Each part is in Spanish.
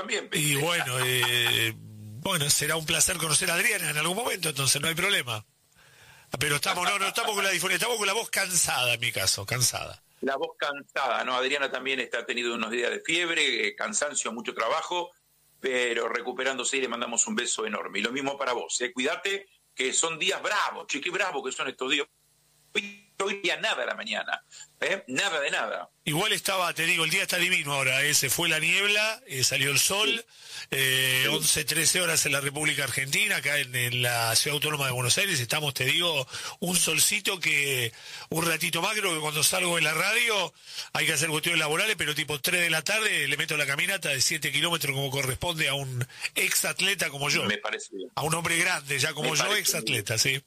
también. Y bueno, será un placer conocer a Adriana en algún momento, entonces no hay problema. Pero estamos con la diferencia, estamos con la voz cansada en mi caso, cansada. La voz cansada, ¿no? Adriana también ha tenido unos días de fiebre, cansancio, mucho trabajo, pero recuperándose y le mandamos un beso enorme. Y lo mismo para vos, Cuídate, que son días bravos, qué bravo que son estos días. Hoy día nada a la mañana, nada de nada. Igual te digo, el día está divino ahora, se fue la niebla, salió el sol, 11, 13 horas en la República Argentina, acá en la Ciudad Autónoma de Buenos Aires, estamos, te digo, un solcito que un ratito más, creo que cuando salgo en la radio hay que hacer cuestiones laborales, pero tipo 3 de la tarde le meto la caminata de 7 kilómetros como corresponde a un ex atleta como yo. Me parece bien. A un hombre grande ya como yo, ex atleta, sí.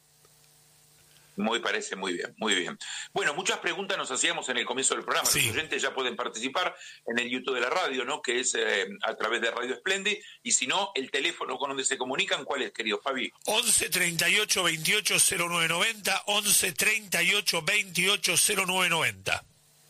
Parece muy bien, muy bien. Bueno, muchas preguntas nos hacíamos en el comienzo del programa. Sí. Los oyentes ya pueden participar en el YouTube de la radio, ¿no? Que es a través de Radio Splendid. Y si no, el teléfono con donde se comunican, ¿cuál es, querido Fabi? 11 38 28 0990, 11 38 28 0990.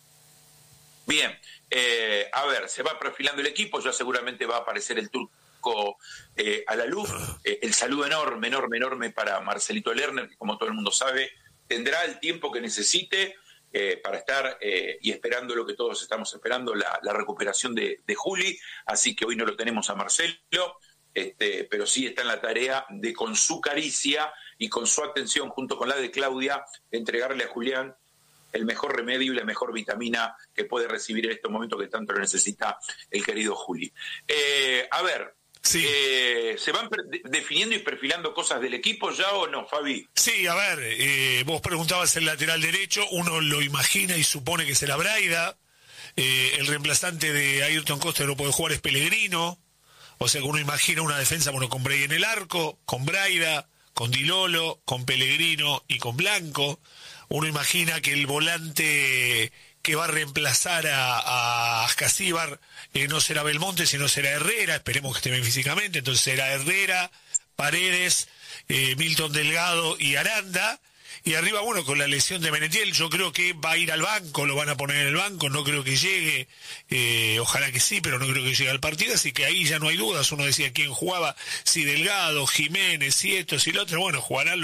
Bien, a ver, se va perfilando el equipo, ya seguramente va a aparecer el turco a la luz. El saludo enorme para Marcelito Lerner, que como todo el mundo sabe, tendrá el tiempo que necesite para estar y esperando lo que todos estamos esperando, la recuperación de Juli, así que hoy no lo tenemos a Marcelo, pero sí está en la tarea de, con su caricia y con su atención, junto con la de Claudia, entregarle a Julián el mejor remedio y la mejor vitamina que puede recibir en estos momentos que tanto lo necesita el querido Juli. A ver, sí. ¿Se van definiendo y perfilando cosas del equipo ya o no, Fabi? Sí, a ver, vos preguntabas el lateral derecho, uno lo imagina y supone que será Braida, el reemplazante de Ayrton Costa no puede jugar es Pellegrino, o sea que uno imagina una defensa, bueno, con Brey en el arco, con Braida, con Di Lolo, con Pellegrino y con Blanco. Uno imagina que el volante que va a reemplazar a Ascasíbar no será Belmonte, sino será Herrera, esperemos que esté bien físicamente, entonces será Herrera, Paredes, Milton Delgado y Aranda, y arriba, bueno, con la lesión de Menetiel, yo creo que va a ir al banco, lo van a poner en el banco, no creo que llegue, ojalá que sí, pero no creo que llegue al partido, así que ahí ya no hay dudas, uno decía quién jugaba, si Delgado, Jiménez, si esto, si lo otro, bueno, jugarán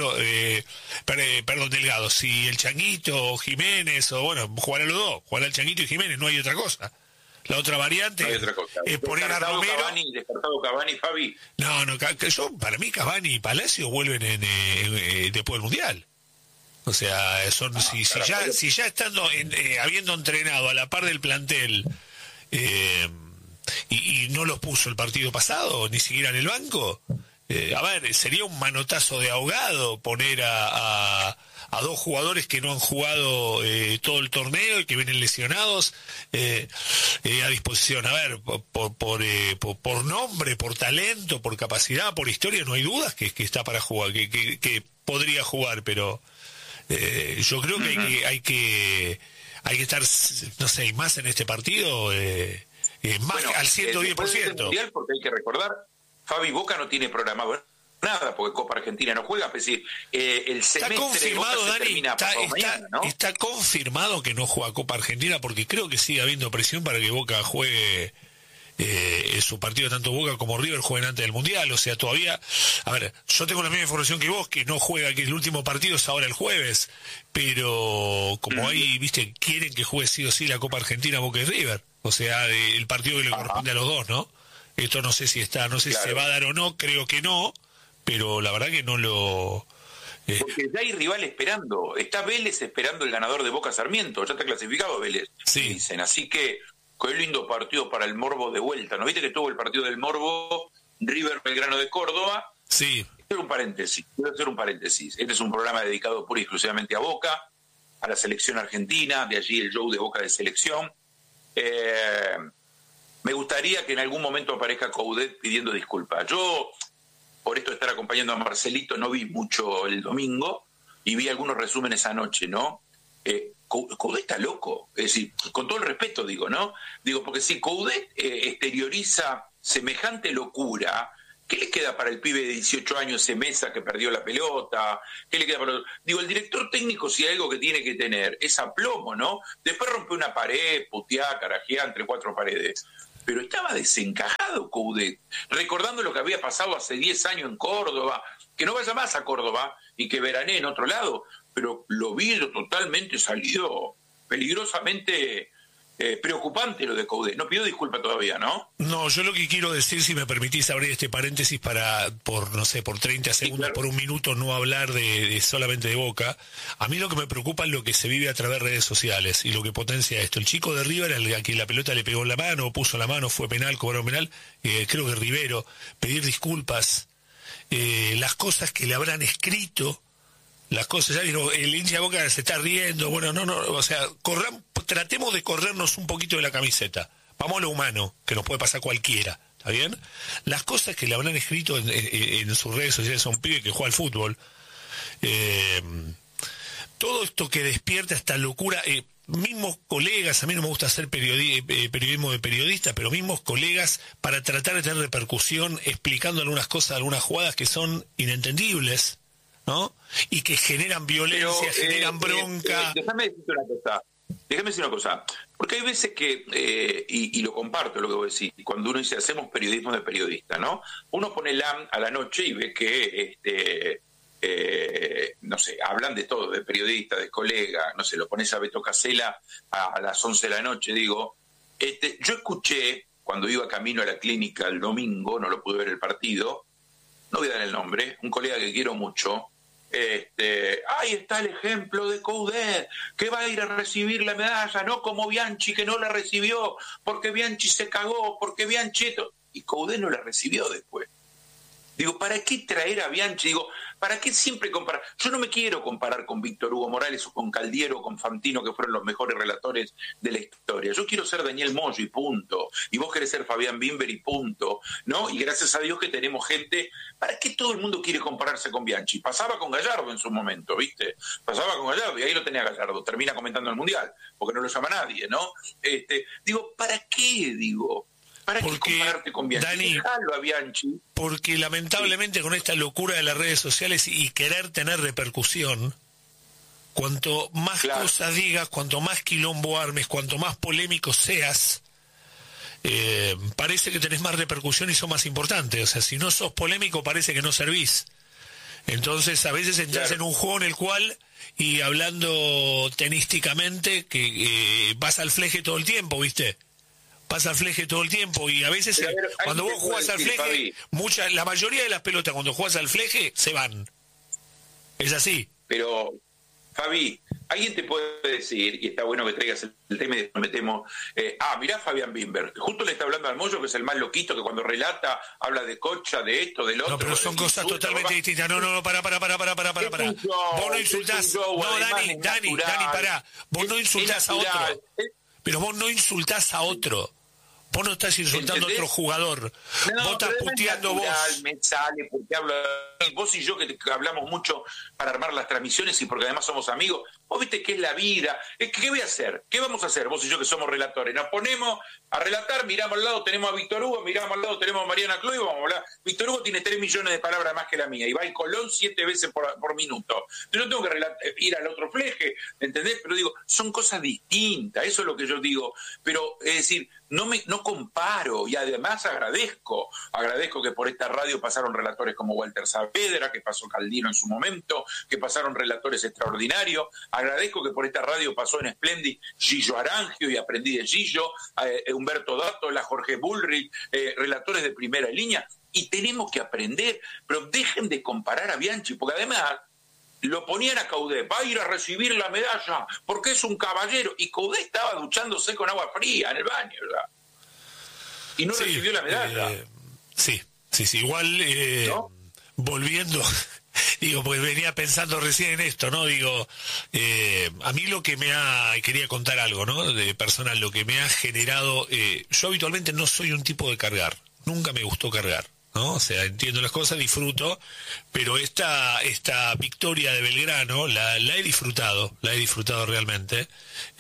Delgado, si el Changuito, Jiménez, o bueno, jugarán los dos, jugará el Changuito y Jiménez, no hay otra cosa. La otra variante es poner a Romero. ¿Descartado Cavani, Fabi? No, para mí Cavani y Palacio vuelven después del Mundial. O sea, si ya estando habiendo entrenado a la par del plantel y no los puso el partido pasado, ni siquiera en el banco, a ver, sería un manotazo de ahogado poner a dos jugadores que no han jugado todo el torneo y que vienen lesionados a disposición. A ver, por nombre, por talento, por capacidad, por historia, no hay dudas que está para jugar, que podría jugar, pero yo creo que hay que estar, no sé, más en este partido, más al 110%. Mundial, porque hay que recordar, Fabi, Boca no tiene programado nada, porque Copa Argentina no juega, es decir, el semestre está confirmado, de Boca Dani, se termina mañana, ¿no? Está confirmado que no juega Copa Argentina, porque creo que sigue habiendo presión para que Boca juegue su partido, tanto Boca como River jueguen antes del Mundial, o sea, todavía, a ver, yo tengo la misma información que vos, que no juega, que el último partido es ahora el jueves, pero como ahí, viste, quieren que juegue sí o sí la Copa Argentina Boca y River, o sea, el partido que le corresponde a los dos, ¿no? Esto no sé si no sé si se va a dar o no, creo que no, pero la verdad que no lo... Porque ya hay rival esperando, está Vélez esperando el ganador de Boca Sarmiento, ya está clasificado Vélez, sí. Dicen, así que qué lindo partido para el Morbo de vuelta, ¿no viste que tuvo el partido del Morbo, River Belgrano de Córdoba? Sí. Quiero hacer un paréntesis, este es un programa dedicado pura y exclusivamente a Boca, a la selección argentina, de allí el show de Boca de selección. Me gustaría que en algún momento aparezca Coudet pidiendo disculpas. Yo, por esto de estar acompañando a Marcelito, no vi mucho el domingo y vi algunos resúmenes anoche, ¿no? Coudet está loco, es decir, con todo el respeto digo, ¿no? Digo, porque si Coudet exterioriza semejante locura, ¿qué le queda para el pibe de 18 años, ese Mesa que perdió la pelota? ¿Qué le queda para...? Digo, el director técnico, si hay algo que tiene que tener, es aplomo, ¿no? Después rompe una pared, puteá, carajea entre cuatro paredes. pero estaba desencajado Coudet, recordando lo que había pasado hace 10 años en Córdoba, que no vaya más a Córdoba y que veranee en otro lado, pero lo vi totalmente salido, peligrosamente preocupante lo de Coudet. No pido disculpa todavía, ¿no? No, yo lo que quiero decir, si me permitís abrir este paréntesis por 30 segundos, sí, claro, por un minuto, no hablar de solamente de Boca. A mí lo que me preocupa es lo que se vive a través de redes sociales y lo que potencia esto. El chico de River, a quien la pelota le pegó en la mano, puso la mano, fue penal, cobró penal, creo que Rivero, pedir disculpas, las cosas que le habrán escrito, las cosas, ya vieron, el hincha de Boca se está riendo, bueno, no, o sea, tratemos de corrernos un poquito de la camiseta, vamos a lo humano, que nos puede pasar cualquiera, ¿está bien? Las cosas que le habrán escrito en sus redes sociales a un pibe que juega al fútbol, todo esto que despierta esta locura, mismos colegas, a mí no me gusta hacer periodismo de periodista, pero mismos colegas, para tratar de tener repercusión, explicando algunas cosas, algunas jugadas que son inentendibles, ¿no? Y que generan violencia, generan bronca. Déjame decir una cosa, porque hay veces que, y lo comparto lo que vos decís, cuando uno dice hacemos periodismo de periodista, ¿no? Uno pone LAM a la noche y ve que, no sé, hablan de todo, de periodista, de colega, no sé, lo pones a Beto Casella a las 11 de la noche, digo, yo escuché, cuando iba camino a la clínica el domingo, no lo pude ver el partido, no voy a dar el nombre, un colega que quiero mucho, ahí está el ejemplo de Coudet, que va a ir a recibir la medalla, no como Bianchi, que no la recibió, porque Bianchi se cagó, porque Bianchi... Y Coudet no la recibió después. Digo, ¿para qué traer a Bianchi? Digo, ¿para qué siempre comparar? Yo no me quiero comparar con Víctor Hugo Morales o con Caldiero o con Fantino, que fueron los mejores relatores de la historia. Yo quiero ser Daniel Moyo y punto. Y vos querés ser Fabián Bimber y punto, ¿no? Y gracias a Dios que tenemos gente. ¿Para qué todo el mundo quiere compararse con Bianchi? Pasaba con Gallardo en su momento, ¿viste? Pasaba con Gallardo y ahí lo tenía Gallardo. Termina comentando el Mundial, porque no lo llama nadie, ¿no? Digo, ¿para qué? Digo... ¿Para qué compararte con Bianchi? Dani, dejalo a Bianchi. Porque lamentablemente con esta locura de las redes sociales y querer tener repercusión, cuanto más cosas digas, cuanto más quilombo armes, cuanto más polémico seas, parece que tenés más repercusión y sos más importante. O sea, si no sos polémico parece que no servís. Entonces a veces entras en un juego en el cual, y hablando tenísticamente, que vas al fleje todo el tiempo, ¿viste? Pasa al fleje todo el tiempo y a veces cuando vos jugás al fleje, la mayoría de las pelotas cuando jugás al fleje se van. Es así. Pero, Fabi, alguien te puede decir, y está bueno que traigas el tema y nos metemos, mirá Fabián Bimber, que justo le está hablando al Moyo, que es el más loquito, que cuando relata habla de Cocha, de esto, del otro. No, pero son cosas totalmente distintas. No, para. Vos no insultás. No, Dani, pará. Vos no insultás a otro. Pero vos no insultás a otro. Vos no estás insultando a otro jugador. No, vos estás puteando vos. Me sale porque hablo vos y yo, que hablamos mucho para armar las transmisiones y porque además somos amigos. Vos viste que es la vida. ¿Qué voy a hacer? ¿Qué vamos a hacer vos y yo que somos relatores? Nos ponemos a relatar, miramos al lado, tenemos a Víctor Hugo, miramos al lado, tenemos a Mariana Cloy, vamos a hablar. Víctor Hugo tiene 3 millones de palabras más que la mía y va al Colón 7 veces por minuto. Yo no tengo que ir al otro fleje, ¿entendés? Pero digo, son cosas distintas, eso es lo que yo digo. Pero, es decir, no comparo, y además agradezco que por esta radio pasaron relatores como Walter Saavedra, que pasó Caldino en su momento, que pasaron relatores extraordinarios, agradezco que por esta radio pasó en Splendid Gillo Arangio y aprendí de Gillo, Humberto Dátola, Jorge Bullrich, relatores de primera línea, y tenemos que aprender, pero dejen de comparar a Bianchi, porque además lo ponían a Coudet, va a ir a recibir la medalla porque es un caballero, y Coudet estaba duchándose con agua fría en el baño, ¿verdad? Y no recibió la medalla. Sí, igual ¿no? Volviendo, digo, porque venía pensando recién en esto, ¿no? Digo, a mí lo que quería contar algo, ¿no? De personal, lo que me ha generado, yo habitualmente no soy un tipo de cargar, nunca me gustó cargar, ¿no? O sea, entiendo las cosas, disfruto, pero esta victoria de Belgrano la he disfrutado realmente.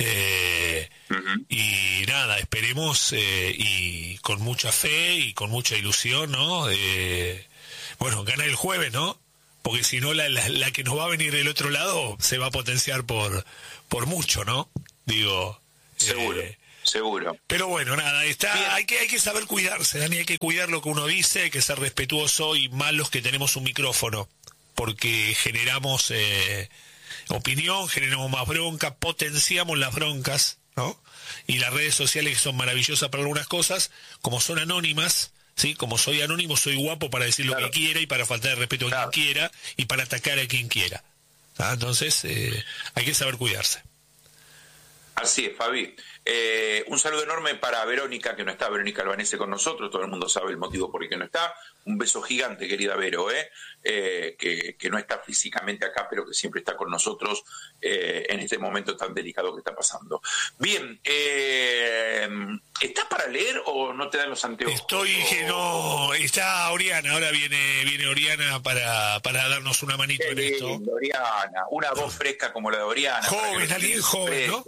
Y nada, esperemos y con mucha fe y con mucha ilusión, ¿no? Bueno, gana el jueves, ¿no? Porque si no la que nos va a venir del otro lado se va a potenciar por mucho, ¿no? Digo, seguro. Seguro. Pero bueno, nada, hay que saber cuidarse, Dani, hay que cuidar lo que uno dice, hay que ser respetuoso y más los que tenemos un micrófono, porque generamos opinión, generamos más bronca, potenciamos las broncas, ¿no? Y las redes sociales, que son maravillosas para algunas cosas, como son anónimas, ¿sí? Como soy anónimo, soy guapo para decir lo que quiera y para faltar el respeto a quien quiera y para atacar a quien quiera. ¿Ah? Entonces, hay que saber cuidarse. Así es, Fabi. Un saludo enorme para Verónica, que no está, Verónica Albanese con nosotros, todo el mundo sabe el motivo por el que no está. Un beso gigante, querida Vero, que no está físicamente acá, pero que siempre está con nosotros en este momento tan delicado que está pasando. Bien, ¿estás para leer o no te dan los anteojos? Que no, está Oriana, ahora viene Oriana para darnos una manito en esto. Oriana, una voz fresca como la de Oriana. Joven, alguien joven, ¿no?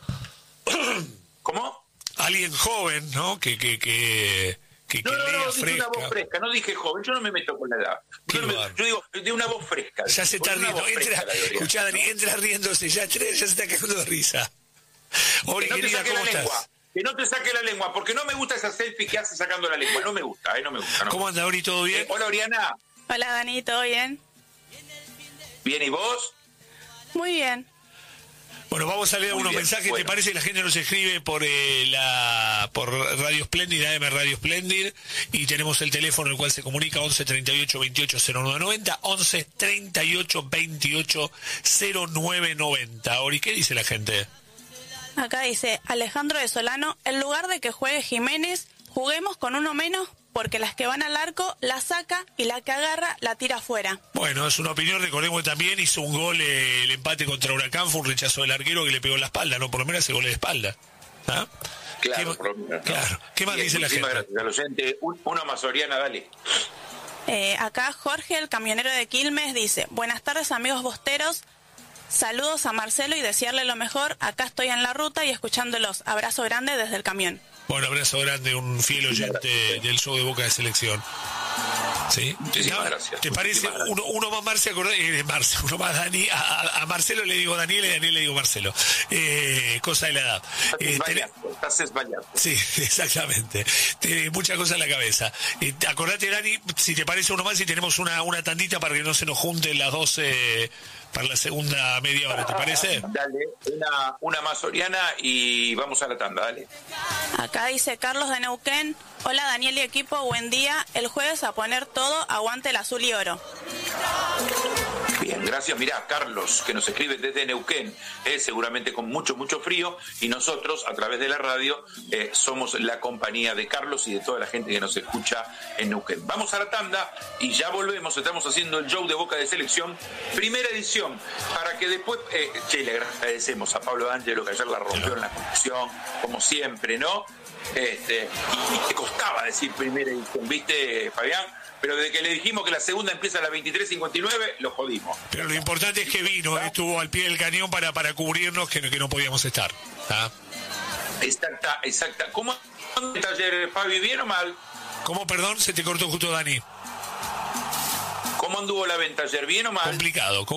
¿Cómo? Alguien joven, ¿no? Que no, dije una voz fresca, no dije joven, yo no me meto con la edad. Yo digo de una voz fresca. Ya se está riendo, escuchá, Dani, entra riéndose, ya se está cagando de risa. Ori, querida, ¿cómo estás? Que no te saque la lengua, porque no me gusta esa selfie que hace sacando la lengua, no me gusta. No. ¿Cómo anda, Ori, todo bien? Hola, Oriana. Hola, Dani, ¿todo bien? Bien, ¿y vos? Muy bien. Bueno, vamos a leer unos mensajes. Bueno. ¿Te parece? La gente nos escribe por Radio Splendid, AM Radio Splendid, y tenemos el teléfono el cual se comunica 11 38 28 0990, 11 38 28 0990. Ori, ¿qué dice la gente? Acá dice Alejandro de Solano, en lugar de que juegue Jiménez, juguemos con uno menos, porque las que van al arco la saca y la que agarra la tira afuera. Bueno, es una opinión, recordemos que también hizo un gol el empate contra Huracán, fue un rechazo del arquero que le pegó en la espalda, ¿no? Por lo menos ese gol de espalda. ¿Ah? Claro, claro. ¿Qué más dice la gente? Gracias al oyente. Uno más, Oriana, dale. Acá Jorge, el camionero de Quilmes, dice, buenas tardes amigos bosteros, saludos a Marcelo y desearle lo mejor, acá estoy en la ruta y escuchándolos, abrazo grande desde el camión. Bueno, abrazo grande, un fiel oyente del show de Boca de Selección. ¿Sí? Gracias. ¿Te parece? Uno más Marce, uno más Dani. A Marcelo le digo Daniel y a Daniel le digo Marcelo. Cosa de la edad. Estás esbañado. Sí, exactamente. Mucha cosa en la cabeza. Acordate, Dani, si te parece uno más, y tenemos una tandita para que no se nos junten las 12 para la segunda media hora, ¿te parece? Dale, una más, Oriana, y vamos a la tanda, dale. Acá dice Carlos de Neuquén, hola Daniel y equipo, buen día, el jueves a poner todo, aguante el azul y oro. Bien, gracias. Mirá, Carlos, que nos escribe desde Neuquén, seguramente con mucho frío, y nosotros, a través de la radio, somos la compañía de Carlos y de toda la gente que nos escucha en Neuquén. Vamos a la tanda y ya volvemos. Estamos haciendo el show de Boca de Selección, primera edición, para que después, le agradecemos a Pablo D'Angelo, que ayer la rompió en la conducción, como siempre, ¿no? Y te costaba decir primera edición, ¿viste, Fabián? Pero desde que le dijimos que la segunda empieza a las 23:59, lo jodimos. Pero lo importante es que vino, estuvo al pie del cañón para cubrirnos, que no podíamos estar. ¿Ah? Exacta. ¿Cómo anda el taller, Fabi? ¿Bien o mal? ¿Cómo, perdón? Se te cortó justo, Dani. ¿Cómo anduvo la venta ayer? ¿Bien o mal? Complicado.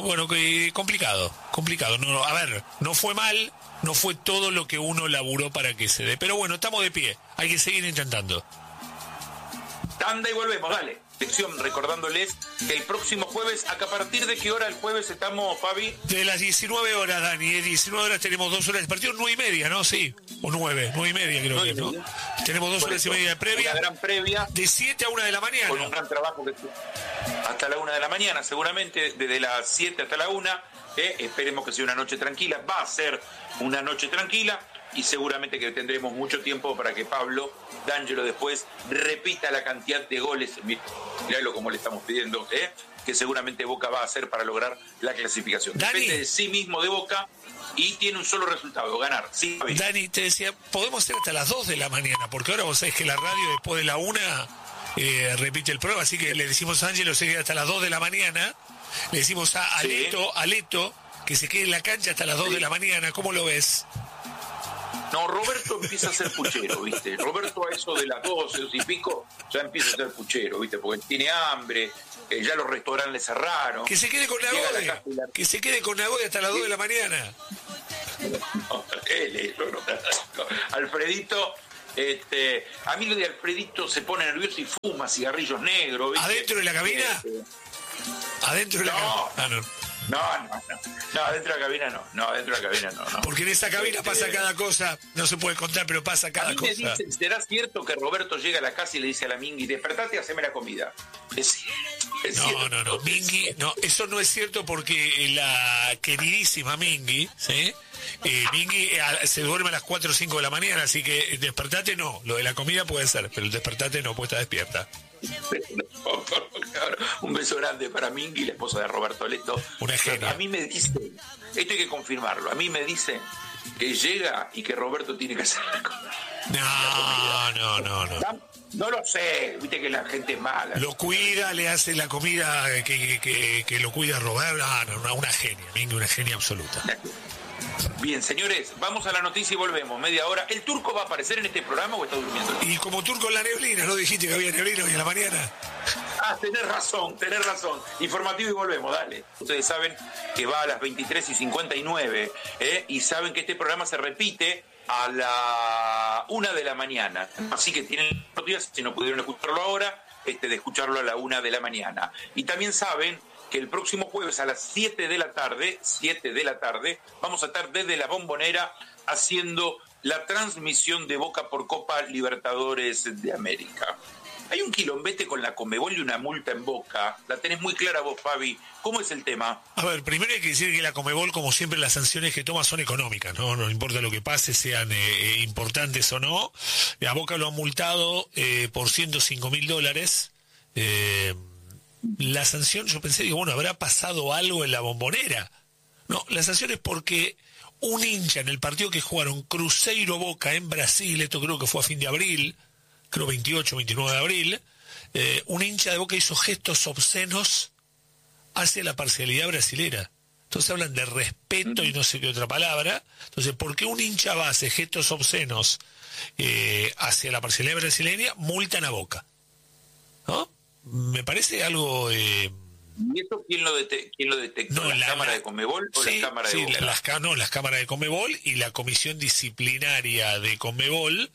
No, a ver, no fue mal, no fue todo lo que uno laburó para que se dé. Pero bueno, estamos de pie, hay que seguir intentando. Tanda y volvemos, dale. Recordándoles que el próximo jueves, ¿a partir de qué hora el jueves estamos, Fabi? De las 19 horas, Dani. 19 horas tenemos 2 horas de partido, 9:30, ¿no? Sí. O 9:30 creo que, ¿no? Tenemos 2 horas y media de previa. Una gran previa. De 7 a 1 de la mañana. Con un gran trabajo hasta la 1 de la mañana, seguramente, desde las 7 hasta la 1. Esperemos que sea una noche tranquila. Va a ser una noche tranquila. Y seguramente que tendremos mucho tiempo para que Pablo D'Angelo después repita la cantidad de goles, miralo como le estamos pidiendo, que seguramente Boca va a hacer para lograr la clasificación. Dani, depende de sí mismo de Boca y tiene un solo resultado, ganar. Sí, Dani, te decía, podemos ser hasta las 2 de la mañana, porque ahora vos sabés que la radio después de la 1 repite el programa, así que le decimos a D'Angelo se queda hasta las 2 de la mañana, le decimos a Aleto que se quede en la cancha hasta las 2 de la mañana, ¿cómo lo ves? No, Roberto empieza a ser puchero, ¿viste? Roberto a eso de las 12 y pico ya empieza a ser puchero, ¿viste? Porque tiene hambre, ya los restaurantes le cerraron. Que se quede con Nagode, que se quede con Nagode hasta las 2 de la mañana. No, tele. Alfredito, a mí lo de Alfredito se pone nervioso y fuma cigarrillos negros. ¿Viste? ¿Adentro de la cabina? ¿Adentro de la cabina? No, adentro de la cabina no. Adentro de la cabina no. Porque en esa cabina pasa cada cosa, no se puede contar, pero pasa cada cosa. Me dicen, ¿será cierto que Roberto llega a la casa y le dice a la Mingui, despertate y haceme la comida? No, Mingui, no, eso no es cierto porque la queridísima Mingui, ¿sí? Mingui se duerme a las 4 o 5 de la mañana, así que despertate no, lo de la comida puede ser, pero el despertate no, puede estar despierta. Un beso grande para Mingui, la esposa de Roberto Leto. Una genia. A mí me dicen, esto hay que confirmarlo, a mí me dicen que llega y que Roberto tiene que hacer la comida. No. No lo sé, viste que la gente es mala. Lo cuida, le hace la comida que lo cuida Roberto. Una genia, Mingui, una genia absoluta. Bien, señores, vamos a la noticia y volvemos. Media hora. ¿El Turco va a aparecer en este programa o está durmiendo? Y como Turco en la neblina, ¿no dijiste que había neblina hoy en la mañana? Tenés razón. Informativo y volvemos, dale. Ustedes saben que va a las 23:59, y saben que este programa se repite a la 1 de la mañana. Así que tienen noticias, si no pudieron escucharlo ahora, de escucharlo a la 1 de la mañana. Y también saben que el próximo jueves a las 7 de la tarde, vamos a estar desde la Bombonera haciendo la transmisión de Boca por Copa Libertadores de América. Hay un quilombete con la Conmebol y una multa en Boca. La tenés muy clara vos, Fabi. ¿Cómo es el tema? A ver, primero hay que decir que la Conmebol, como siempre, las sanciones que toma son económicas, ¿no? No importa lo que pase, sean importantes o no. A Boca lo han multado por $105.000. La sanción, yo pensé, ¿habrá pasado algo en la Bombonera? No, la sanción es porque un hincha en el partido que jugaron Cruzeiro Boca en Brasil, esto creo que fue a fin de abril, creo 28, 29 de abril, un hincha de Boca hizo gestos obscenos hacia la parcialidad brasilera. Entonces hablan de respeto y no sé qué otra palabra. Entonces, ¿por qué un hincha va a hacer gestos obscenos hacia la parcialidad brasileña? Multan a Boca, ¿no? Me parece algo... ¿Y esto quién lo detectó? ¿La cámara de Conmebol o la cámara de Boca? Las cámaras de Conmebol y la comisión disciplinaria de Conmebol,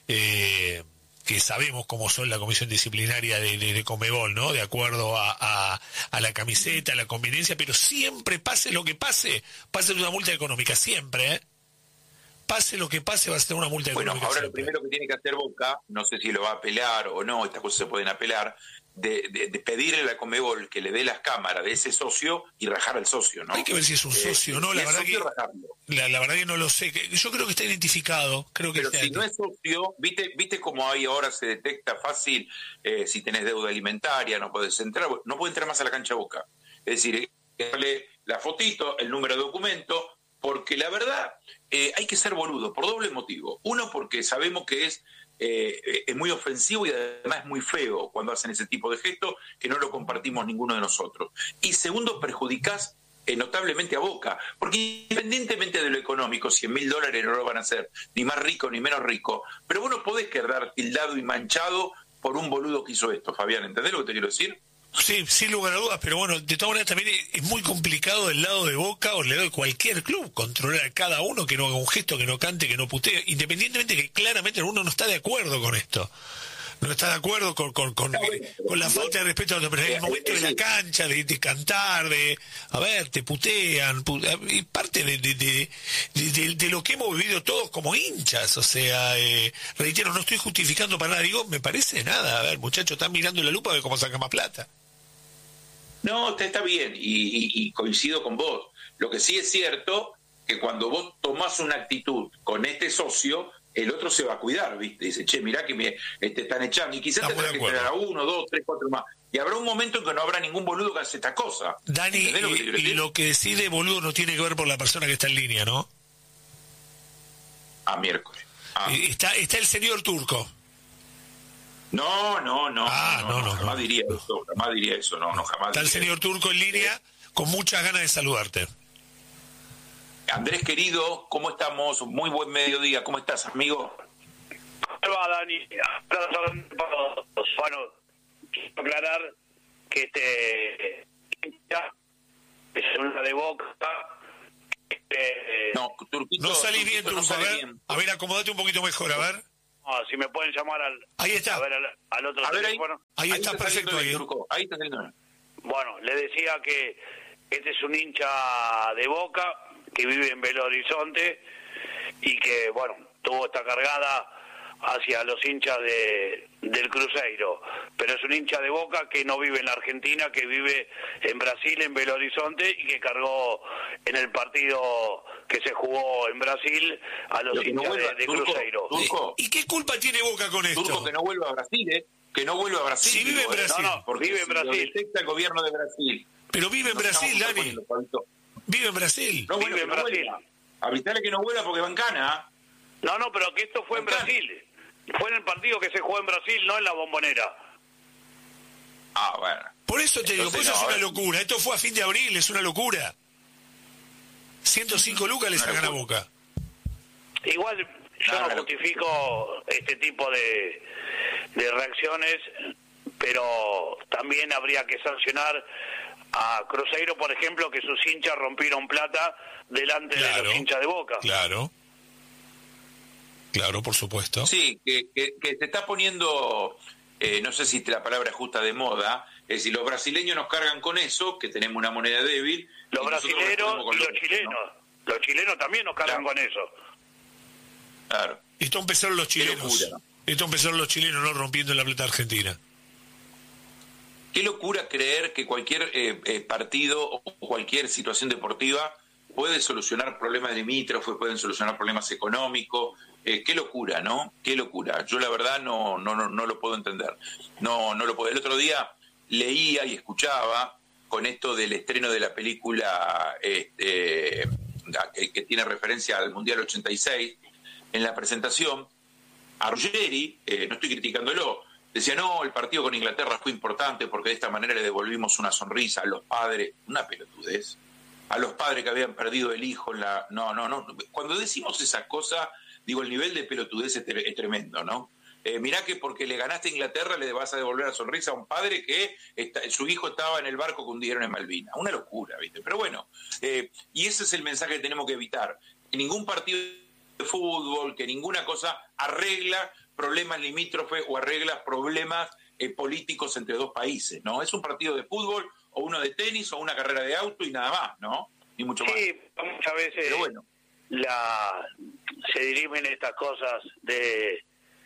que sabemos cómo son la comisión disciplinaria de Conmebol, ¿no? De acuerdo a la camiseta, a la conveniencia, pero siempre, pase lo que pase, una multa económica, siempre, Pase lo que pase, va a ser una multa económica. Bueno, ahora siempre. lo primero que tiene que hacer Boca, no sé si lo va a apelar o no, estas cosas se pueden apelar, de pedirle a la Conmebol que le dé las cámaras de ese socio y rajar al socio, ¿no? Hay que ver si es un socio o no, la verdad que no lo sé. Yo creo que está identificado. Pero si no es socio, ¿viste cómo ahí ahora se detecta fácil si tenés deuda alimentaria, no podés entrar, no puede entrar más a la cancha Boca? Es decir, darle la fotito, el número de documento, porque la verdad hay que ser boludo por doble motivo. Uno, porque sabemos que es muy ofensivo y además es muy feo cuando hacen ese tipo de gestos, que no lo compartimos ninguno de nosotros. Y segundo, perjudicás notablemente a Boca, porque independientemente de lo económico, $100.000 no lo van a hacer ni más rico ni menos rico, pero vos no podés quedar tildado y manchado por un boludo que hizo esto, Fabián. ¿Entendés lo que te quiero decir? Sí, sin lugar a dudas, pero bueno, de todas maneras también es muy complicado del lado de Boca o le doy cualquier club controlar a cada uno, que no haga un gesto, que no cante, que no putee, independientemente que claramente uno no está de acuerdo con esto. No está de acuerdo con la falta de respeto a los otros, pero en el momento de la cancha, de cantar, te putean, y parte de lo que hemos vivido todos como hinchas, o sea, reitero, no estoy justificando para nada, digo, me parece nada, a ver, muchachos, están mirando la lupa a ver cómo saca más plata. No, está bien, y coincido con vos. Lo que sí es cierto, que cuando vos tomás una actitud con este socio, el otro se va a cuidar, ¿viste? Dice, che, mirá que me están echando, y quizás tendrás que esperar a 1, 2, 3, 4 más. Y habrá un momento en que no habrá ningún boludo que hace esta cosa. Dani, lo que decide boludo no tiene que ver por la persona que está en línea, ¿no? Miércoles. Está el señor Turco. No, no. Jamás diría eso, no, jamás. Está el señor Turco en línea, con muchas ganas de saludarte. Andrés, querido, ¿cómo estamos? Muy buen mediodía. ¿Cómo estás, amigo? ¿Cómo va, Dani? Bueno, quiero aclarar que es una de Boca, No, Turquito, No salís bien, Turquito, Turco. A ver, acomodate un poquito mejor, a ver. si me pueden llamar Ahí está. a ver, al otro A ver, teléfono. Ahí está perfecto. saliendo Ahí. bien, Turco. Ahí está saliendo bien. Bueno, le decía que este es un hincha de Boca que vive en Belo Horizonte y que, bueno, tuvo esta cargada hacia los hinchas del Cruzeiro, pero es un hincha de Boca que no vive en la Argentina, que vive en Brasil, en Belo Horizonte, y que cargó en el partido que se jugó en Brasil a los hinchas de Cruzeiro. Turco, ¿Y qué culpa tiene Boca con esto? Turco, que no vuelva a Brasil, Que no vuelva a Brasil. Sí, vive en Brasil. No, porque vive en Brasil. Lo detecta el gobierno de Brasil. Pero vive en Brasil, Dani. Vive en Brasil. No, Vive en Brasil. Avisale que no vuelva porque va en cana. No, pero que esto fue en Brasil. Fue en el partido que se jugó en Brasil, no en la Bombonera. Ah, bueno. Por eso te digo, por eso es una locura. Esto fue a fin de abril, es una locura. 105 lucas le sacan a Boca. Igual yo no justifico este tipo de reacciones, pero también habría que sancionar a Cruzeiro, por ejemplo, que sus hinchas rompieron plata delante de los hinchas de Boca. Claro, por supuesto. Sí, que se está poniendo, no sé si la palabra es justa, de moda. Es decir, los brasileños nos cargan con eso, que tenemos una moneda débil. Los brasileños y los chilenos. ¿No? Los chilenos también nos cargan con eso. Claro. Esto empezaron los chilenos. No rompiendo la plata argentina. Qué locura creer que cualquier partido o cualquier situación deportiva puede solucionar problemas limítrofes, pueden solucionar problemas económicos. Qué locura, ¿no? Qué locura. Yo la verdad no lo puedo entender. No lo puedo. El otro día leía y escuchaba con esto del estreno de la película que tiene referencia al Mundial 86. En la presentación, a Ruggeri, no estoy criticándolo, decía, no, el partido con Inglaterra fue importante porque de esta manera le devolvimos una sonrisa a los padres, una pelotudez, a los padres que habían perdido el hijo en la... No. Cuando decimos esas cosas, digo, el nivel de pelotudez es tremendo, ¿no? Mirá que porque le ganaste a Inglaterra le vas a devolver la sonrisa a un padre que su hijo estaba en el barco que hundieron en Malvinas. Una locura, ¿viste? Pero bueno, y ese es el mensaje que tenemos que evitar. Que ningún partido de fútbol, que ninguna cosa arregla problemas limítrofes o arregla problemas políticos entre dos países, ¿no? Es un partido de fútbol o uno de tenis o una carrera de auto y nada más, ¿no? Ni mucho más. Sí, muchas veces pero bueno, se dirimen estas cosas de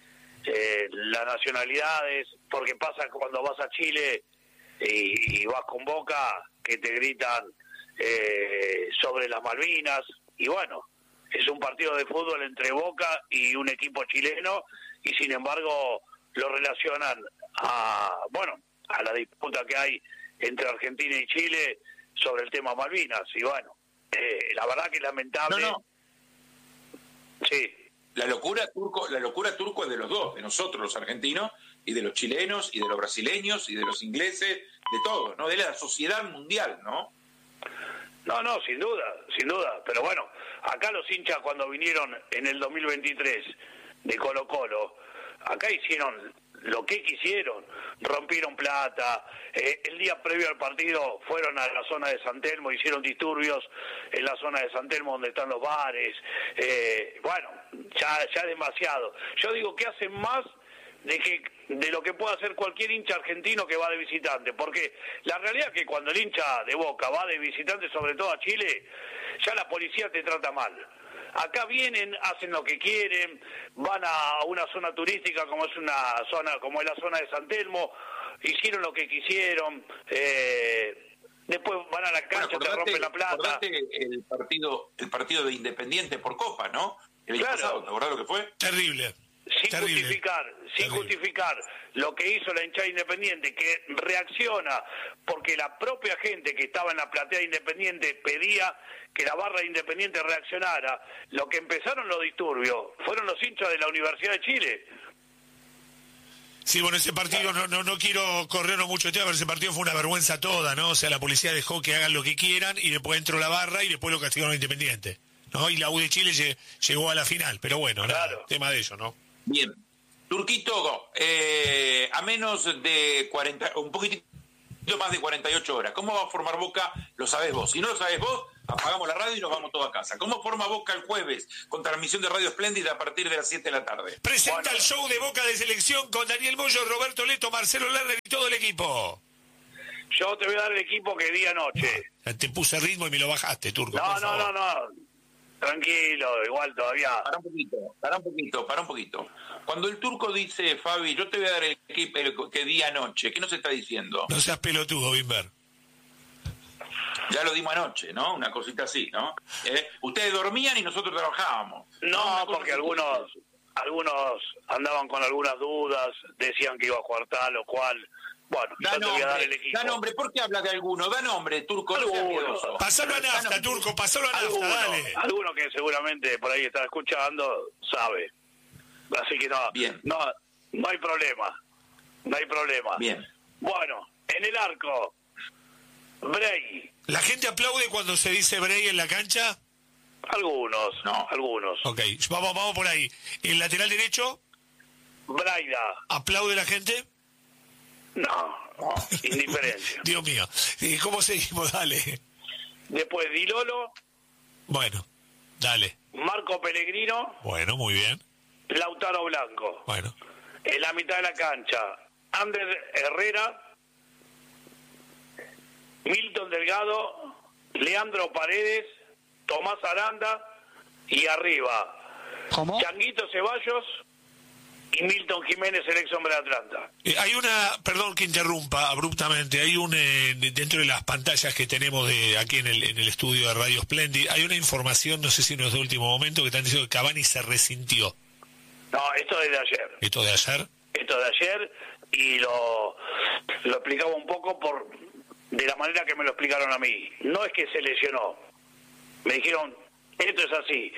las nacionalidades, porque pasa cuando vas a Chile y vas con Boca, que te gritan sobre las Malvinas, y bueno, es un partido de fútbol entre Boca y un equipo chileno, y sin embargo lo relacionan a la disputa que hay entre Argentina y Chile sobre el tema Malvinas, y bueno, la verdad que es lamentable. No. Sí. La locura turco es de los dos, de nosotros los argentinos y de los chilenos y de los brasileños y de los ingleses, de todos, ¿no? De la sociedad mundial, ¿no? No, sin duda, pero bueno, acá los hinchas cuando vinieron en el 2023 de Colo-Colo, acá hicieron lo que quisieron, rompieron plata, el día previo al partido fueron a la zona de San Telmo, hicieron disturbios en la zona de San Telmo donde están los bares, bueno, ya demasiado. Yo digo que hacen más de lo que puede hacer cualquier hincha argentino que va de visitante, porque la realidad es que cuando el hincha de Boca va de visitante, sobre todo a Chile, ya la policía te trata mal. Acá vienen, hacen lo que quieren, van a una zona turística como es la zona de San Telmo, hicieron lo que quisieron, después van a la cancha, te rompen la plata. Acordate el partido de Independiente por Copa, ¿no? El año pasado, ¿te acordás lo que fue? Terrible. Sin justificar lo que hizo la hinchada Independiente, que reacciona porque la propia gente que estaba en la platea Independiente pedía que la barra Independiente reaccionara. Lo que empezaron los disturbios fueron los hinchas de la Universidad de Chile. Sí, bueno, ese partido, no quiero corrernos mucho tiempo, pero ese partido fue una vergüenza toda, ¿no? O sea, la policía dejó que hagan lo que quieran y después entró la barra y después lo castigaron a Independiente, ¿no? Y la U de Chile llegó a la final, pero bueno, claro. Nada, tema de eso, ¿no? Bien. Turquito, a menos de 40, un poquitito más de 48 horas, ¿cómo va a formar Boca? Lo sabés vos. Si no lo sabés vos, apagamos la radio y nos vamos todos a casa. ¿Cómo forma Boca el jueves con transmisión de Radio Espléndida a partir de las 7 de la tarde? Presenta el show de Boca de Selección con Daniel Moyo, Roberto Leto, Marcelo Lerner y todo el equipo. Yo te voy a dar el equipo que día-noche. Te puse ritmo y me lo bajaste, Turco. No. Tranquilo, igual todavía. Para un poquito. Cuando el Turco dice, Fabi, yo te voy a dar el equipo que día-noche, ¿qué nos está diciendo? No seas pelotudo, Bimber. Ya lo dimos anoche, ¿no? Una cosita así, ¿no? Ustedes dormían y nosotros trabajábamos. No, porque algunos andaban con algunas dudas, decían que iba a jugar tal o cual. Bueno, yo te voy a dar el equipo. Da nombre, ¿por qué hablas de alguno? Da nombre, Turco, no seas miedoso. Pasalo a nafta, Turco, pasalo a nafta, dale. Alguno que seguramente por ahí está escuchando sabe. Así que no hay problema. No hay problema. Bien. Bueno, en el arco, Bray. ¿La gente aplaude cuando se dice Bray en la cancha? Algunos. Ok, vamos por ahí. ¿El lateral derecho? Braida. ¿Aplaude la gente? No, indiferencia. Dios mío. ¿Cómo seguimos? Dale. Después Dilolo. Bueno, dale. Marco Pellegrino. Bueno, muy bien. Lautaro Blanco. Bueno. En la mitad de la cancha, Ander Herrera, Milton Delgado, Leandro Paredes, Tomás Aranda y arriba, Changuito Ceballos y Milton Jiménez, el ex hombre de Atlanta. Hay perdón que interrumpa abruptamente, hay dentro de las pantallas que tenemos aquí en el estudio de Radio Splendid, hay una información, no sé si no es de último momento, que están diciendo que Cavani se resintió. No, esto es de ayer. ¿Esto de ayer? Esto de ayer, y lo explicaba un poco de la manera que me lo explicaron a mí. No es que se lesionó. Me dijeron, esto es así.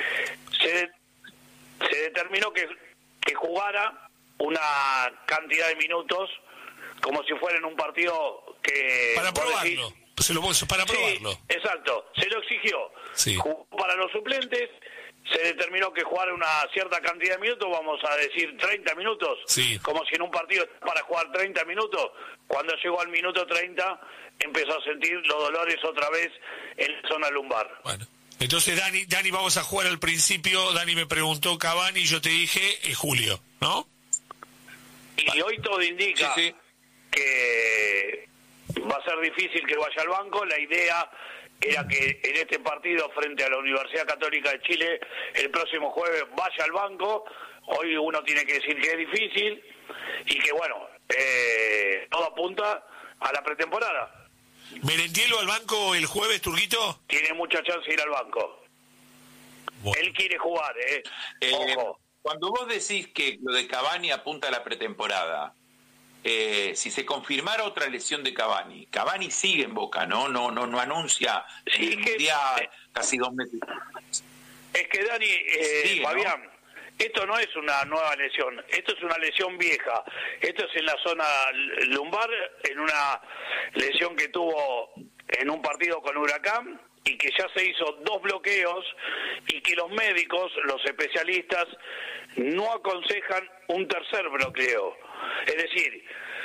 Se determinó que jugara una cantidad de minutos como si fuera en un partido que... Para probarlo. Para probarlo. Sí, exacto. Se lo exigió. Sí. Jugó para los suplentes. Se determinó que jugara una cierta cantidad de minutos, vamos a decir 30 minutos, sí. Como si en un partido para jugar 30 minutos, cuando llegó al minuto 30 empezó a sentir los dolores otra vez en la zona lumbar. Bueno, entonces Dani, vamos a jugar al principio. Dani me preguntó Cavani y yo te dije julio, ¿no? Y hoy todo indica que va a ser difícil que vaya al banco. La idea era que en este partido frente a la Universidad Católica de Chile el próximo jueves vaya al banco. Hoy uno tiene que decir que es difícil y que bueno, todo apunta a la pretemporada. ¿Merentielo al banco el jueves, Turguito? Tiene mucha chance de ir al banco. Bueno. Él quiere jugar, ojo. Cuando vos decís que lo de Cavani apunta a la pretemporada, si se confirmara otra lesión de Cavani sigue en Boca, no anuncia el Mundial casi 2 meses. Es que Dani, Fabián, ¿no? Esto no es una nueva lesión, esto es una lesión vieja. Esto es en la zona lumbar, en una lesión que tuvo en un partido con Huracán y que ya se hizo 2 bloqueos y que los médicos, los especialistas, no aconsejan un tercer bloqueo. Es decir,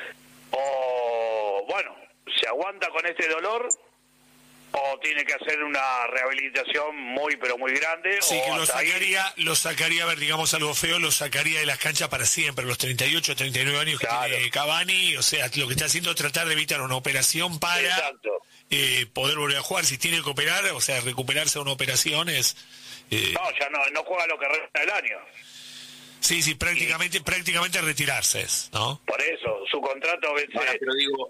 se aguanta con este dolor o tiene que hacer una rehabilitación muy pero muy grande. Sí, que lo sacaría, a ver, digamos algo feo, lo sacaría de las canchas para siempre, los 38, 39 años que tiene Cavani. O sea, lo que está haciendo es tratar de evitar una operación para poder volver a jugar. Si tiene que operar, o sea, recuperarse de una operación es... ya no juega lo que resta del año. Sí, prácticamente retirarse, ¿no? Por eso, su contrato vence... Ahora, pero digo,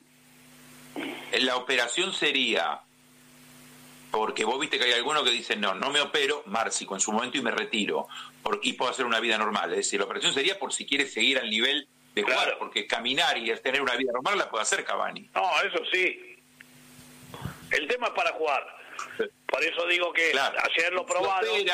la operación sería... Porque vos viste que hay algunos que dicen, no me opero, Márcico, en su momento y me retiro, y puedo hacer una vida normal. Es decir, la operación sería por si quiere seguir al nivel de jugar, porque caminar y tener una vida normal la puede hacer Cavani. No, eso sí. El tema es para jugar. Por eso digo que ayer lo probaron.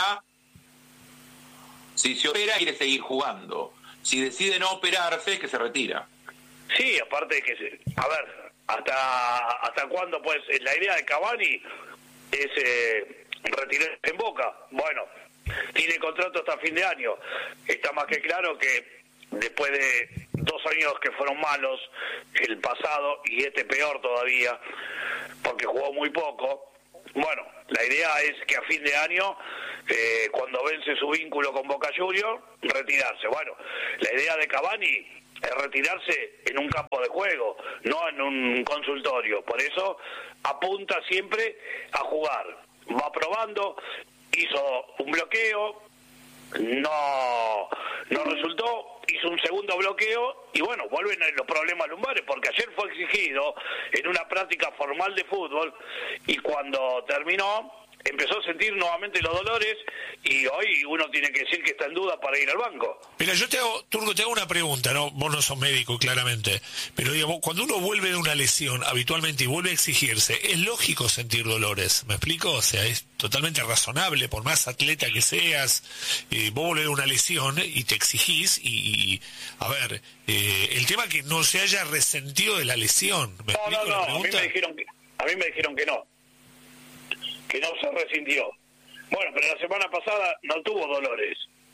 Si se opera, quiere seguir jugando. Si decide no operarse, es que se retira. Sí, aparte de que... A ver, ¿hasta cuándo? Pues la idea de Cavani es retirarse en Boca. Bueno, tiene contrato hasta fin de año. Está más que claro que después de 2 años que fueron malos, el pasado y este peor todavía, porque jugó muy poco, Bueno, la idea es que a fin de año, cuando vence su vínculo con Boca Juniors, retirarse. Bueno, la idea de Cavani es retirarse en un campo de juego, no en un consultorio. Por eso apunta siempre a jugar. Va probando, hizo un bloqueo, no resultó, hizo un segundo bloqueo y bueno, vuelven los problemas lumbares, porque ayer fue exigido en una práctica formal de fútbol y cuando terminó empezó a sentir nuevamente los dolores y hoy uno tiene que decir que está en duda para ir al banco. Mira, yo Turco, te hago una pregunta, ¿no? Vos no sos médico, claramente, pero digamos, cuando uno vuelve de una lesión habitualmente y vuelve a exigirse, es lógico sentir dolores, ¿me explico? O sea, es totalmente razonable, por más atleta que seas, vos volvés de una lesión y te exigís y a ver, el tema es que no se haya resentido de la lesión, ¿me explico la pregunta? A mí me dijeron que no se resintió. Bueno, pero la semana pasada no tuvo dolores.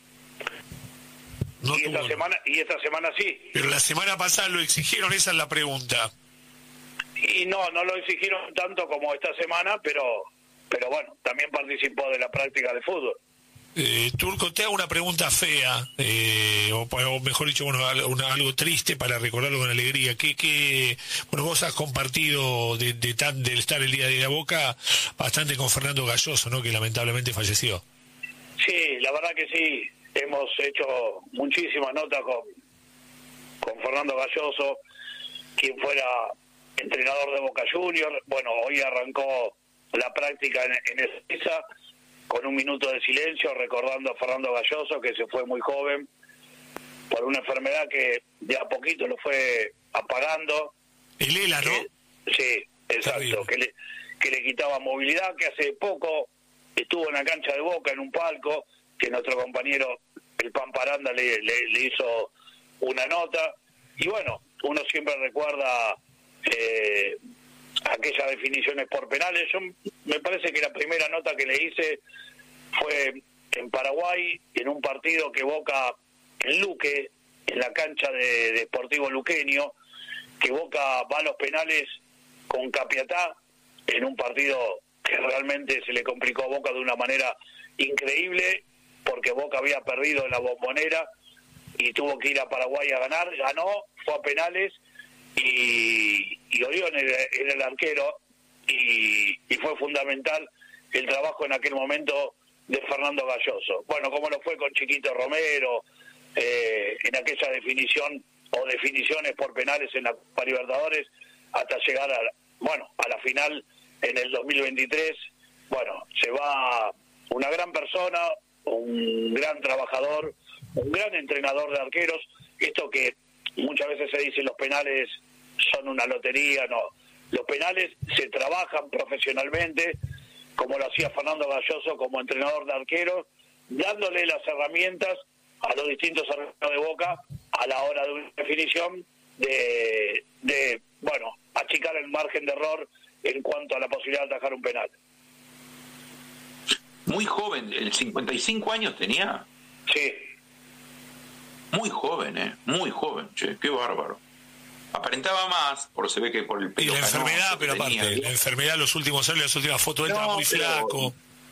Y esta semana sí. Pero la semana pasada lo exigieron, esa es la pregunta. Y no lo exigieron tanto como esta semana, pero bueno, también participó de la práctica de fútbol. Turco, te hago una pregunta fea, o mejor dicho, bueno, algo triste para recordarlo con alegría. Bueno, vos has compartido de estar el día de la Boca bastante con Fernando Galloso, ¿no? Que lamentablemente falleció. Sí, la verdad que sí. Hemos hecho muchísimas notas con Fernando Galloso, quien fuera entrenador de Boca Juniors. Bueno, hoy arrancó la práctica en Ezeiza, con un minuto de silencio, recordando a Fernando Galloso, que se fue muy joven, por una enfermedad que de a poquito lo fue apagando. El ELA, ¿no? Sí, exacto, que le quitaba movilidad, que hace poco estuvo en la cancha de Boca, en un palco, que nuestro compañero, el Pamparanda, le hizo una nota. Y bueno, uno siempre recuerda aquellas definiciones por penales. Yo me parece que la primera nota que le hice fue en Paraguay, en un partido que Boca, en Luque, en la cancha de Sportivo Luqueño, que Boca va a los penales con Capiatá, en un partido que realmente se le complicó a Boca de una manera increíble, porque Boca había perdido en la Bombonera y tuvo que ir a Paraguay a ganar. Ganó, fue a penales y Orión era el arquero y fue fundamental el trabajo en aquel momento de Fernando Galloso. Bueno, como lo fue con Chiquito Romero, en aquella definición o definiciones por penales en la Copa Libertadores, hasta llegar a la final en el 2023. Bueno, se va una gran persona, un gran trabajador, un gran entrenador de arqueros. Esto que muchas veces se dice, los penales son una lotería, no. Los penales se trabajan profesionalmente, como lo hacía Fernando Galloso como entrenador de arqueros, dándole las herramientas a los distintos arqueros de Boca a la hora de una definición de achicar el margen de error en cuanto a la posibilidad de atajar un penal. Muy joven, el 55 años tenía. Sí. Muy joven, muy joven, che, qué bárbaro. Aparentaba más, se ve que por el pelo. Y la enfermedad, pero aparte, la enfermedad, los últimos años, las últimas fotos, estaba muy flaco.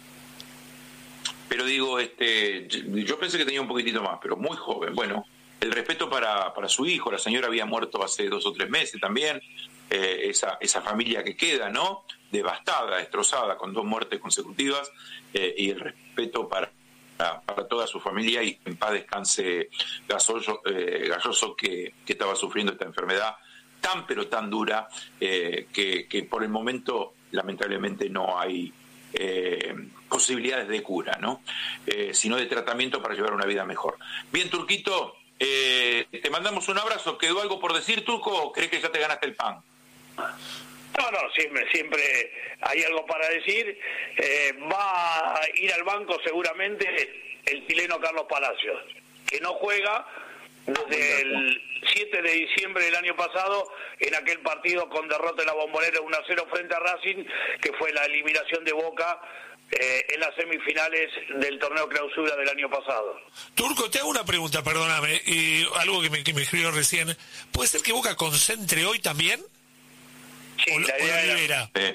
Pero digo, yo pensé que tenía un poquitito más, pero muy joven. Bueno, el respeto para su hijo. La señora había muerto hace 2 o 3 meses también. Esa familia que queda, ¿no? Devastada, destrozada, con 2 muertes consecutivas. Y el respeto para toda su familia, y en paz descanse Galloso, que estaba sufriendo esta enfermedad tan pero tan dura, que por el momento lamentablemente no hay posibilidades de cura, ¿no? Sino de tratamiento para llevar una vida mejor. Bien, Turquito, te mandamos un abrazo. ¿Quedó algo por decir, Turco, o crees que ya te ganaste el pan? No, siempre hay algo para decir. Va a ir al banco seguramente el chileno Carlos Palacios, que no juega desde el 7 de diciembre del año pasado, en aquel partido con derrota en la Bombonera 1-0 frente a Racing, que fue la eliminación de Boca en las semifinales del torneo clausura del año pasado. Turco, te hago una pregunta, perdóname, algo que me escribió recién. ¿Puede ser que Boca concentre hoy también? Sí, la idea era...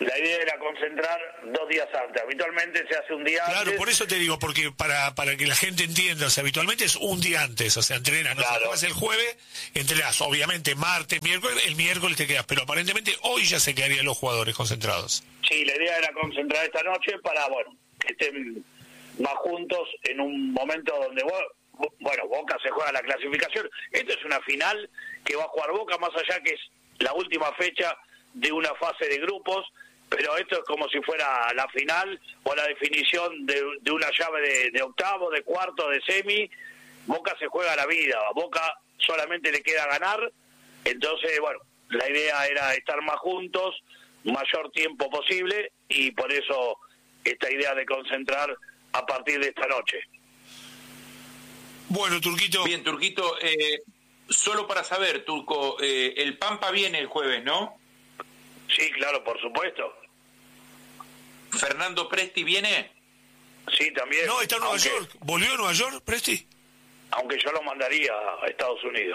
La idea era concentrar 2 días antes. Habitualmente se hace un día antes. Claro, por eso te digo, porque para que la gente entienda, o sea, habitualmente es un día antes, o sea, entrenas, no Claro. juegas el jueves, entrenas, obviamente, martes, miércoles, el miércoles te quedas, pero aparentemente hoy ya se quedarían los jugadores concentrados. Sí, la idea era concentrar esta noche para, bueno, que estén más juntos en un momento donde, bueno, Boca se juega la clasificación. Esto es una final que va a jugar Boca, más allá que es la última fecha de una fase de grupos, pero esto es como si fuera la final o la definición de una llave de octavo, de cuarto, de semi. Boca se juega la vida, a Boca solamente le queda ganar, entonces, bueno, la idea era estar más juntos, mayor tiempo posible, y por eso esta idea de concentrar a partir de esta noche. Bueno, Turquito. Bien, Turquito, solo para saber, Turco, el Pampa viene el jueves, ¿no? Sí, claro, por supuesto. ¿Fernando Presti viene? Sí, también. No, está en Nueva York. ¿Volvió a Nueva York, Presti? Aunque yo lo mandaría a Estados Unidos.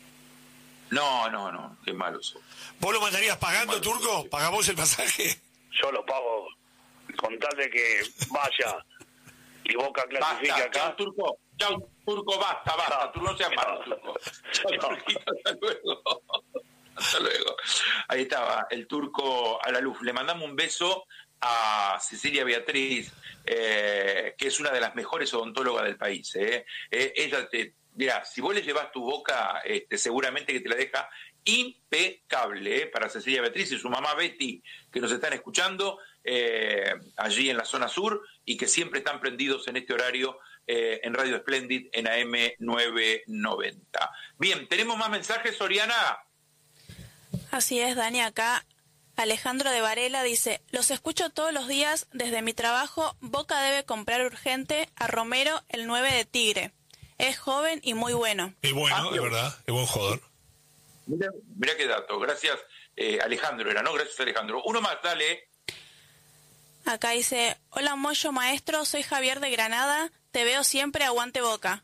No, qué malo sos. ¿Vos lo mandarías pagando, Turco? ¿Pagamos el pasaje? Yo lo pago con tal de que vaya y Boca clasifique Basta, acá. chau, Turco. Chau, Turco, basta. Chao. Tú no seas malo, Turco. Chau, Chao. Turquito, hasta luego. Hasta luego. Ahí estaba, el Turco a la luz. Le mandamos un beso a Cecilia Beatriz, que es una de las mejores odontólogas del país. Ella mirá, si vos le llevas tu boca, seguramente que te la deja impecable, para Cecilia Beatriz y su mamá Betty, que nos están escuchando allí en la zona sur y que siempre están prendidos en este horario en Radio Splendid en AM 990. Bien, ¿tenemos más mensajes, Oriana? Así es, Dani, acá Alejandro de Varela dice: los escucho todos los días desde mi trabajo. Boca debe comprar urgente a Romero, el 9 de Tigre. Es joven y muy bueno. Es bueno, es verdad, es buen jugador. Mira qué dato. Gracias, Alejandro, era, ¿no? Gracias, Alejandro. Uno más, dale. Acá dice: hola Moyo maestro, soy Javier de Granada, te veo siempre, aguante Boca.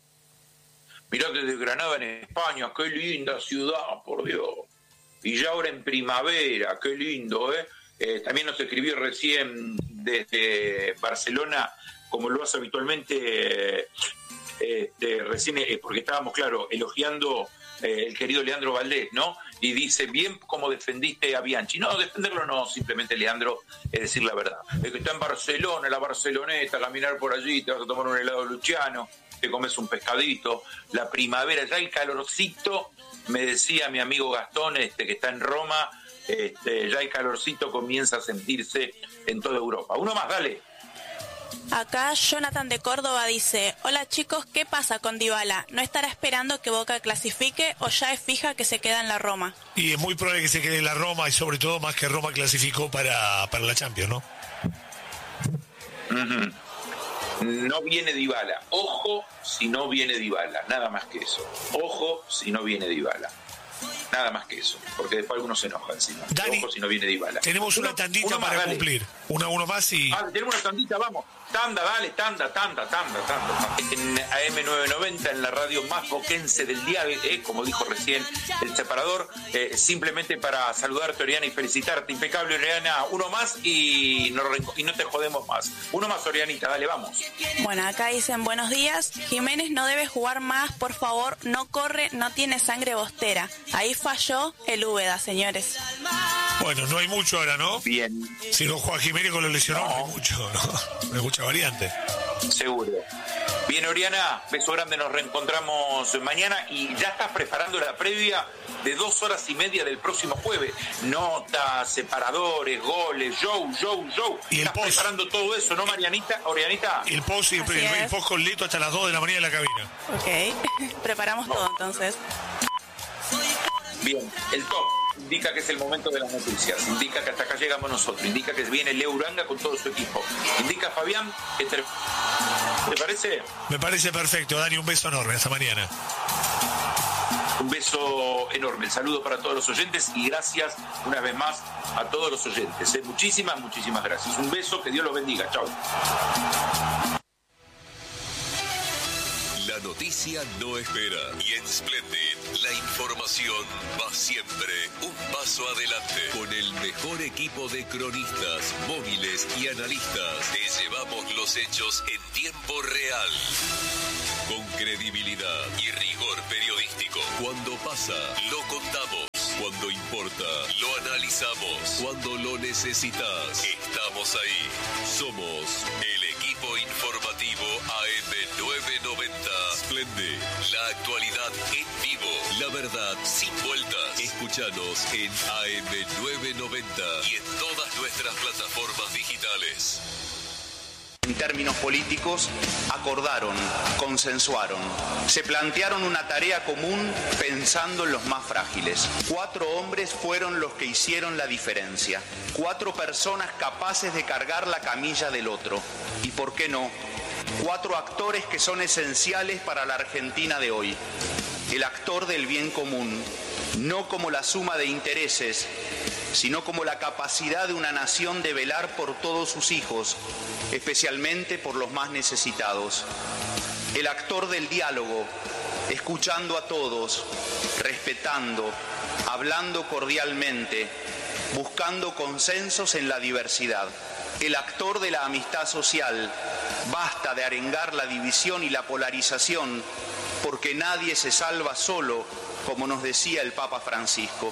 Mirá desde Granada en España, qué linda ciudad, por Dios. Y ya ahora en primavera, qué lindo, ¿eh? También nos escribió recién desde Barcelona, como lo hace habitualmente, recién, porque estábamos, claro, elogiando el querido Leandro Valdés, ¿no? Y dice, bien como defendiste a Bianchi. No, defenderlo no, simplemente, Leandro, es decir la verdad. Es que está en Barcelona, la Barceloneta, caminar por allí, te vas a tomar un helado Luciano, te comes un pescadito, la primavera, ya el calorcito, me decía mi amigo Gastón, que está en Roma, ya el calorcito comienza a sentirse en toda Europa. Uno más, dale. Acá Jonathan de Córdoba dice: hola chicos, ¿qué pasa con Dybala? ¿No estará esperando que Boca clasifique o ya es fija que se queda en la Roma? Y es muy probable que se quede en la Roma, y sobre todo más que Roma clasificó para la Champions, ¿no? Uh-huh. No viene Dybala. Ojo si no viene Dybala, nada más que eso. Ojo si no viene Dybala. Nada más que eso, porque después algunos se enojan encima. Dani, ojo si no viene Dybala. Tenemos una tandita uno más, para dale. cumplir. Uno más y... Tenemos una tandita, vamos. Tanda, dale, tanda. En AM990, en la radio más boquense del día, como dijo recién el separador, simplemente para saludarte, Oriana, y felicitarte. Impecable, Oriana. Uno más y no te jodemos más. Uno más, Orianita, dale, vamos. Bueno, acá dicen: buenos días, Jiménez no debe jugar más, por favor, no corre, no tiene sangre bostera. Ahí falló el Úbeda, señores. Bueno, no hay mucho ahora, ¿no? Bien. Si no juega Jiménez con lo lesionado, no hay mucho, ¿no? No hay mucha variante. Seguro. Bien, Oriana, beso grande, nos reencontramos mañana y ya estás preparando la previa de 2 horas y media del próximo jueves. Notas, separadores, goles, show. Y el estás post. preparando todo eso, ¿no, Marianita? Orianita. El post y Así el es. post con Leto hasta las 2 de la mañana en la cabina. Ok, preparamos todo entonces. Bien, el top indica que es el momento de las noticias, indica que hasta acá llegamos nosotros, indica que viene Leo Uranga con todo su equipo, indica Fabián que ¿te parece? Me parece perfecto, Dani, un beso enorme, hasta mañana. Un beso enorme, el saludo para todos los oyentes y gracias una vez más a todos los oyentes. Muchísimas gracias. Un beso, que Dios los bendiga. Chao. La noticia. noticia no espera. Y en Splendid, la información va siempre un paso adelante. Con el mejor equipo de cronistas, móviles y analistas, te llevamos los hechos en tiempo real. Con credibilidad y rigor periodístico. Cuando pasa, lo contamos. Cuando importa, lo analizamos. Cuando lo necesitas, estamos ahí. Somos el equipo informativo AM990. Splendid, la actualidad en vivo. La verdad sin vueltas. Escúchanos en AM990 y en todas nuestras plataformas digitales. En términos políticos, acordaron, consensuaron, se plantearon una tarea común pensando en los más frágiles. 4 hombres fueron los que hicieron la diferencia. 4 personas capaces de cargar la camilla del otro. ¿Y por qué no? 4 actores que son esenciales para la Argentina de hoy. El actor del bien común, no como la suma de intereses, sino como la capacidad de una nación de velar por todos sus hijos, especialmente por los más necesitados. El actor del diálogo, escuchando a todos, respetando, hablando cordialmente, buscando consensos en la diversidad. El actor de la amistad social, basta de arengar la división y la polarización, porque nadie se salva solo, como nos decía el Papa Francisco.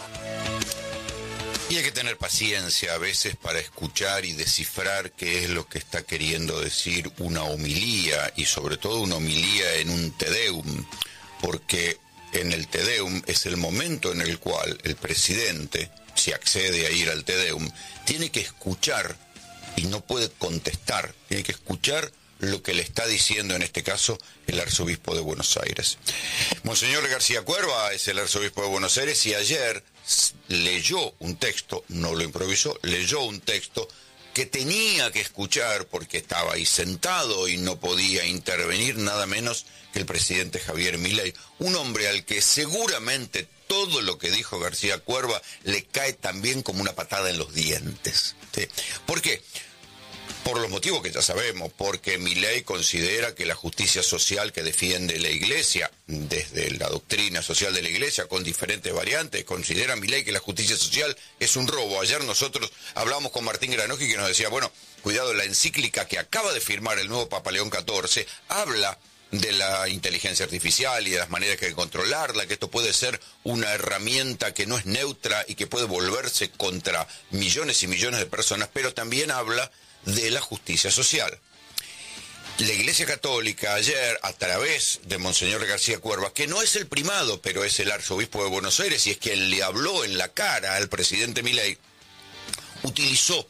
Y hay que tener paciencia a veces para escuchar y descifrar qué es lo que está queriendo decir una homilía, y sobre todo una homilía en un Te Deum, porque en el Te Deum es el momento en el cual el presidente, si accede a ir al Te Deum, tiene que escuchar y no puede contestar, tiene que escuchar lo que le está diciendo, en este caso, el arzobispo de Buenos Aires. Monseñor García Cuerva es el arzobispo de Buenos Aires y ayer leyó un texto, no lo improvisó, leyó un texto que tenía que escuchar porque estaba ahí sentado y no podía intervenir nada menos que el presidente Javier Milei, un hombre al que seguramente todo lo que dijo García Cuerva le cae también como una patada en los dientes. ¿Sí? ¿Por qué? Por los motivos que ya sabemos, porque Milei considera que la justicia social que defiende la Iglesia, desde la doctrina social de la Iglesia, con diferentes variantes, considera Milei que la justicia social es un robo. Ayer nosotros hablamos con Martín Granoski, que nos decía, bueno, cuidado, la encíclica que acaba de firmar el nuevo Papa León XIV habla de la inteligencia artificial y de las maneras que hay que controlarla, que esto puede ser una herramienta que no es neutra y que puede volverse contra millones y millones de personas, pero también habla de la justicia social. La Iglesia Católica ayer, a través de Monseñor García Cuerva, que no es el primado, pero es el arzobispo de Buenos Aires y es quien le habló en la cara al presidente Milei, utilizó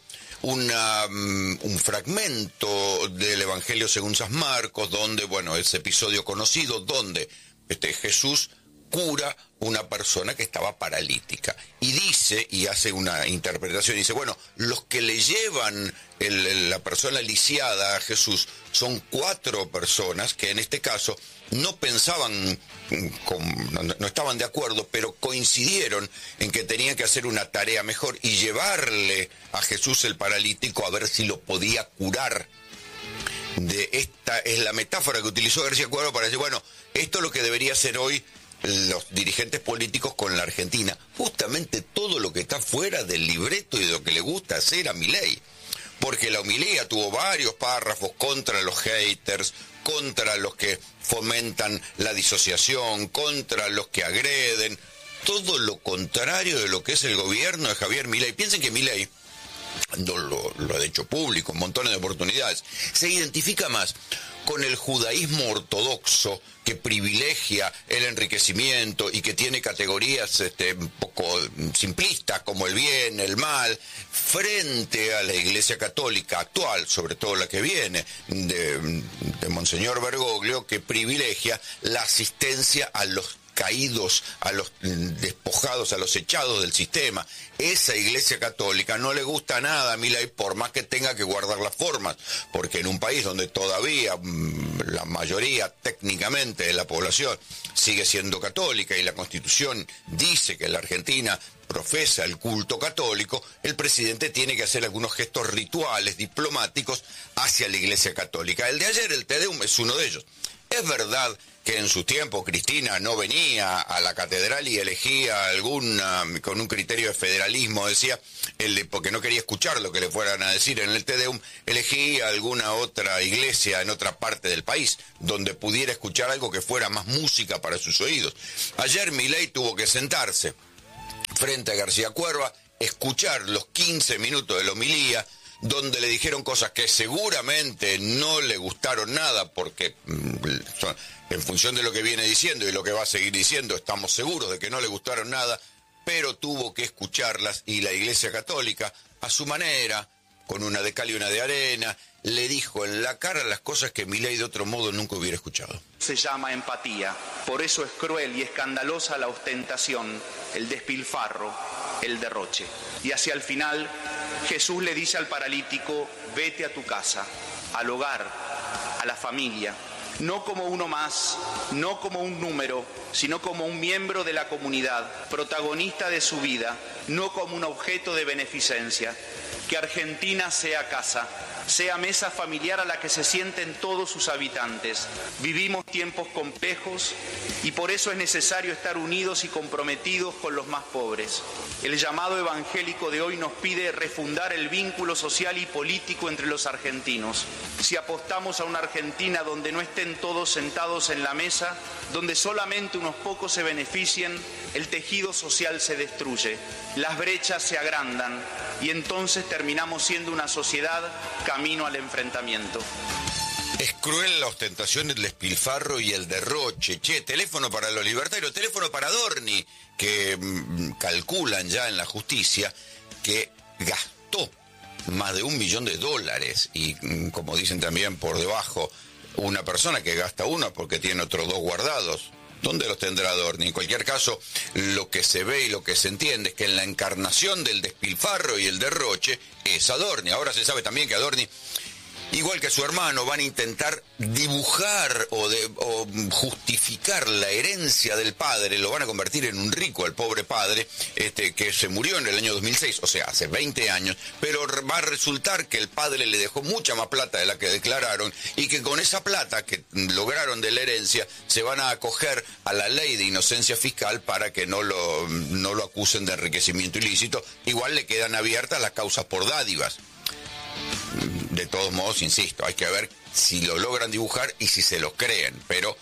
un fragmento del Evangelio según San Marcos, donde, bueno, ese episodio conocido, donde Jesús cura una persona que estaba paralítica. Y dice, y hace una interpretación, dice, bueno, los que le llevan la persona lisiada a Jesús son 4 personas que en este caso no pensaban, no estaban de acuerdo, pero coincidieron en que tenían que hacer una tarea mejor y llevarle a Jesús el paralítico a ver si lo podía curar. Esta es la metáfora que utilizó García Cuerva para decir, bueno, esto es lo que debería hacer hoy los dirigentes políticos con la Argentina, justamente todo lo que está fuera del libreto y de lo que le gusta hacer a Milei, porque la homilía tuvo varios párrafos contra los haters, contra los que fomentan la disociación, contra los que agreden, todo lo contrario de lo que es el gobierno de Javier Milei. Piensen que Milei, lo ha hecho público en montones de oportunidades, se identifica más con el judaísmo ortodoxo que privilegia el enriquecimiento y que tiene categorías un poco simplistas como el bien, el mal, frente a la Iglesia Católica actual, sobre todo la que viene de Monseñor Bergoglio, que privilegia la asistencia a los caídos, a los despojados, a los echados del sistema. Esa Iglesia Católica no le gusta nada a Milei, por más que tenga que guardar las formas, porque en un país donde todavía la mayoría técnicamente de la población sigue siendo católica y la Constitución dice que la Argentina profesa el culto católico, el presidente tiene que hacer algunos gestos rituales, diplomáticos hacia la Iglesia Católica. El de ayer, el Te Deum, es uno de ellos. Es verdad que en su tiempo Cristina no venía a la catedral y elegía alguna, con un criterio de federalismo, decía, porque no quería escuchar lo que le fueran a decir en el Te Deum, elegía alguna otra iglesia en otra parte del país, donde pudiera escuchar algo que fuera más música para sus oídos. Ayer Milei tuvo que sentarse frente a García Cuerva, escuchar los 15 minutos de la homilía, donde le dijeron cosas que seguramente no le gustaron nada, porque en función de lo que viene diciendo y lo que va a seguir diciendo, estamos seguros de que no le gustaron nada, pero tuvo que escucharlas, y la Iglesia Católica, a su manera, con una de cal y una de arena, le dijo en la cara las cosas que Milei de otro modo nunca hubiera escuchado. Se llama empatía, por eso es cruel y escandalosa la ostentación, el despilfarro, el derroche. Y hacia el final, Jesús le dice al paralítico, vete a tu casa, al hogar, a la familia, no como uno más, no como un número, sino como un miembro de la comunidad, protagonista de su vida, no como un objeto de beneficencia. Que Argentina sea casa, sea mesa familiar a la que se sienten todos sus habitantes. Vivimos tiempos complejos y por eso es necesario estar unidos y comprometidos con los más pobres. El llamado evangélico de hoy nos pide refundar el vínculo social y político entre los argentinos. Si apostamos a una Argentina donde no estén todos sentados en la mesa, donde solamente unos pocos se beneficien, el tejido social se destruye, las brechas se agrandan y entonces terminamos siendo una sociedad camino al enfrentamiento. Es cruel la ostentación, el despilfarro y el derroche. Teléfono para los libertarios, teléfono para Adorni, que calculan ya en la justicia que gastó más de $1 millón y, como dicen también por debajo, una persona que gasta uno porque tiene otros 2 guardados. ¿Dónde los tendrá Adorni? En cualquier caso, lo que se ve y lo que se entiende es que en la encarnación del despilfarro y el derroche es Adorni. Ahora se sabe también que Adorni, igual que su hermano, van a intentar dibujar o justificar la herencia del padre, lo van a convertir en un rico al pobre padre, que se murió en el año 2006, o sea, hace 20 años, pero va a resultar que el padre le dejó mucha más plata de la que declararon, y que con esa plata que lograron de la herencia se van a acoger a la ley de inocencia fiscal para que no lo acusen de enriquecimiento ilícito. Igual le quedan abiertas las causas por dádivas. De todos modos, insisto, hay que ver si lo logran dibujar y si se los creen, pero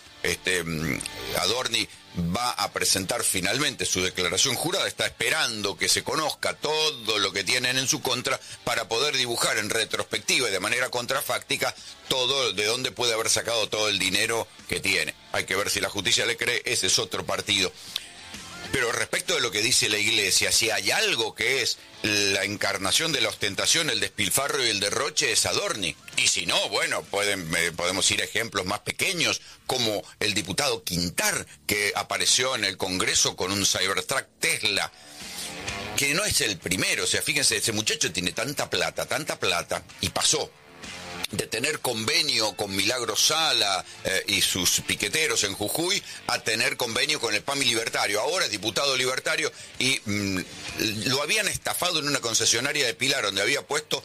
Adorni va a presentar finalmente su declaración jurada, está esperando que se conozca todo lo que tienen en su contra para poder dibujar en retrospectiva y de manera contrafáctica todo de dónde puede haber sacado todo el dinero que tiene. Hay que ver si la justicia le cree, ese es otro partido. Pero respecto de lo que dice la Iglesia, si hay algo que es la encarnación de la ostentación, el despilfarro y el derroche, es Adorni. Y si no, bueno, podemos ir a ejemplos más pequeños, como el diputado Quintar, que apareció en el Congreso con un Cybertruck Tesla, que no es el primero. O sea, fíjense, ese muchacho tiene tanta plata, y pasó de tener convenio con Milagro Sala y sus piqueteros en Jujuy a tener convenio con el PAMI libertario. Ahora es diputado libertario y lo habían estafado en una concesionaria de Pilar, donde había puesto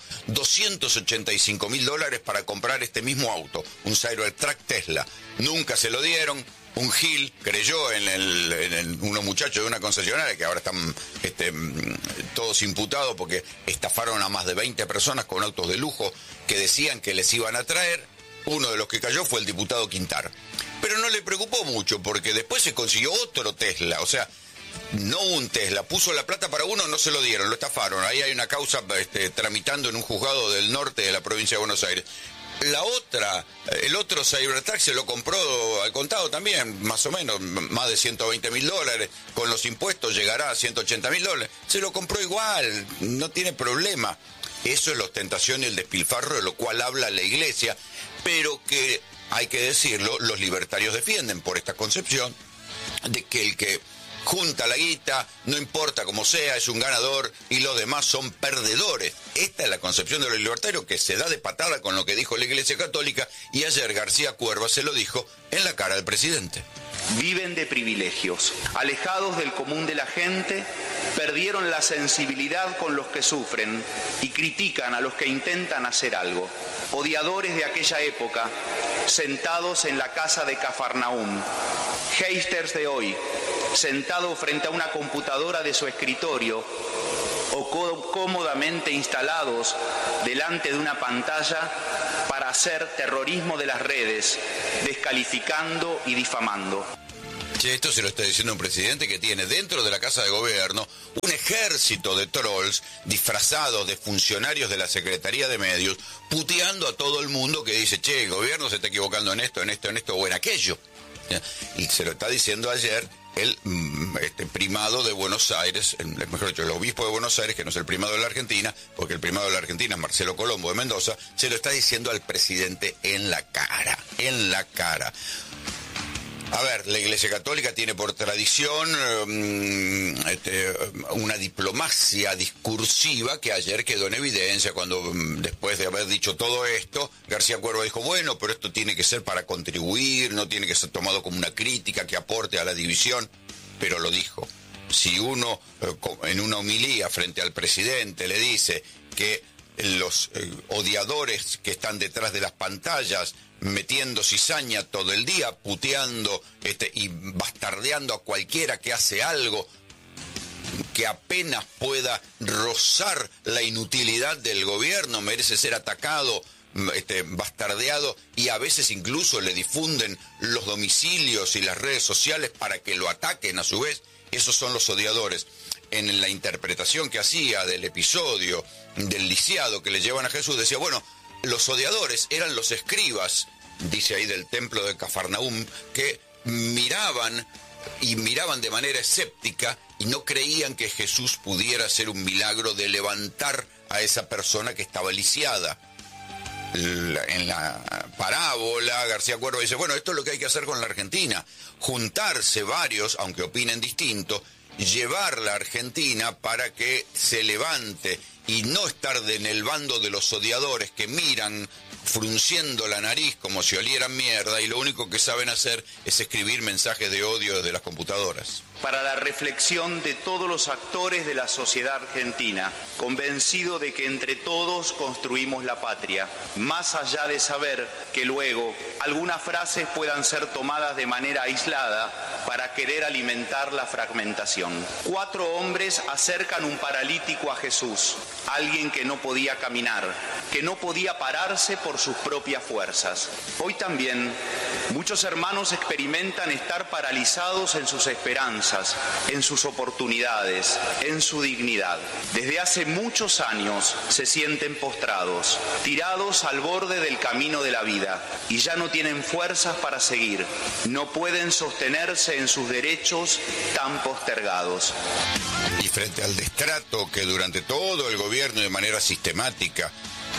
$285.000 para comprar este mismo auto, un Cybertruck Tesla. Nunca se lo dieron. Un gil creyó en unos muchachos de una concesionaria que ahora están todos imputados porque estafaron a más de 20 personas con autos de lujo que decían que les iban a traer. Uno de los que cayó fue el diputado Quintar. Pero no le preocupó mucho porque después se consiguió otro Tesla, o sea, no un Tesla, puso la plata para uno, no se lo dieron, lo estafaron. Ahí hay una causa tramitando en un juzgado del norte de la provincia de Buenos Aires. El otro Cybertruck se lo compró al contado también, más o menos, más de $120.000. Con los impuestos llegará a $180.000. Se lo compró igual, no tiene problema. Eso es la ostentación y el despilfarro, de lo cual habla la Iglesia, pero que, hay que decirlo, los libertarios defienden por esta concepción de que el que junta la guita, no importa cómo sea, es un ganador y los demás son perdedores. Esta es la concepción de los libertarios, que se da de patada con lo que dijo la Iglesia Católica, y ayer García Cuerva se lo dijo en la cara al presidente. Viven de privilegios, alejados del común de la gente, perdieron la sensibilidad con los que sufren y critican a los que intentan hacer algo. Odiadores de aquella época, sentados en la casa de Cafarnaúm. Haters de hoy, sentado frente a una computadora de su escritorio o cómodamente instalados delante de una pantalla para hacer terrorismo de las redes, descalificando y difamando. Che, esto se lo está diciendo un presidente que tiene dentro de la Casa de Gobierno un ejército de trolls disfrazados de funcionarios de la Secretaría de Medios, puteando a todo el mundo que dice, che, el gobierno se está equivocando en esto o en aquello. Y se lo está diciendo ayer el primado de Buenos Aires, mejor dicho, el obispo de Buenos Aires, que no es el primado de la Argentina, porque el primado de la Argentina es Marcelo Colombo de Mendoza, se lo está diciendo al presidente en la cara. A ver, la Iglesia Católica tiene por tradición una diplomacia discursiva que ayer quedó en evidencia cuando, después de haber dicho todo esto, García Cuerva dijo, bueno, pero esto tiene que ser para contribuir, no tiene que ser tomado como una crítica que aporte a la división, pero lo dijo. Si uno en una homilía frente al presidente le dice que los odiadores que están detrás de las pantallas metiendo cizaña todo el día, puteando y bastardeando a cualquiera que hace algo que apenas pueda rozar la inutilidad del gobierno, merece ser atacado, bastardeado, y a veces incluso le difunden los domicilios y las redes sociales para que lo ataquen a su vez. Esos son los odiadores. En la interpretación que hacía del episodio del lisiado que le llevan a Jesús, decía, bueno, los odiadores eran los escribas, dice ahí del templo de Cafarnaúm, que miraban de manera escéptica y no creían que Jesús pudiera hacer un milagro de levantar a esa persona que estaba lisiada. En la parábola, García Cuerva dice, bueno, esto es lo que hay que hacer con la Argentina, juntarse varios, aunque opinen distinto, llevar la Argentina para que se levante y no estar en el bando de los odiadores que miran frunciendo la nariz como si olieran mierda y lo único que saben hacer es escribir mensajes de odio desde las computadoras. Para la reflexión de todos los actores de la sociedad argentina, convencido de que entre todos construimos la patria, más allá de saber que luego algunas frases puedan ser tomadas de manera aislada para querer alimentar la fragmentación. 4 hombres acercan un paralítico a Jesús, alguien que no podía caminar, que no podía pararse por sus propias fuerzas. Hoy también muchos hermanos experimentan estar paralizados en sus esperanzas, en sus oportunidades, en su dignidad. Desde hace muchos años se sienten postrados, tirados al borde del camino de la vida y ya no tienen fuerzas para seguir, no pueden sostenerse en sus derechos tan postergados. Y frente al destrato que durante todo el gobierno de manera sistemática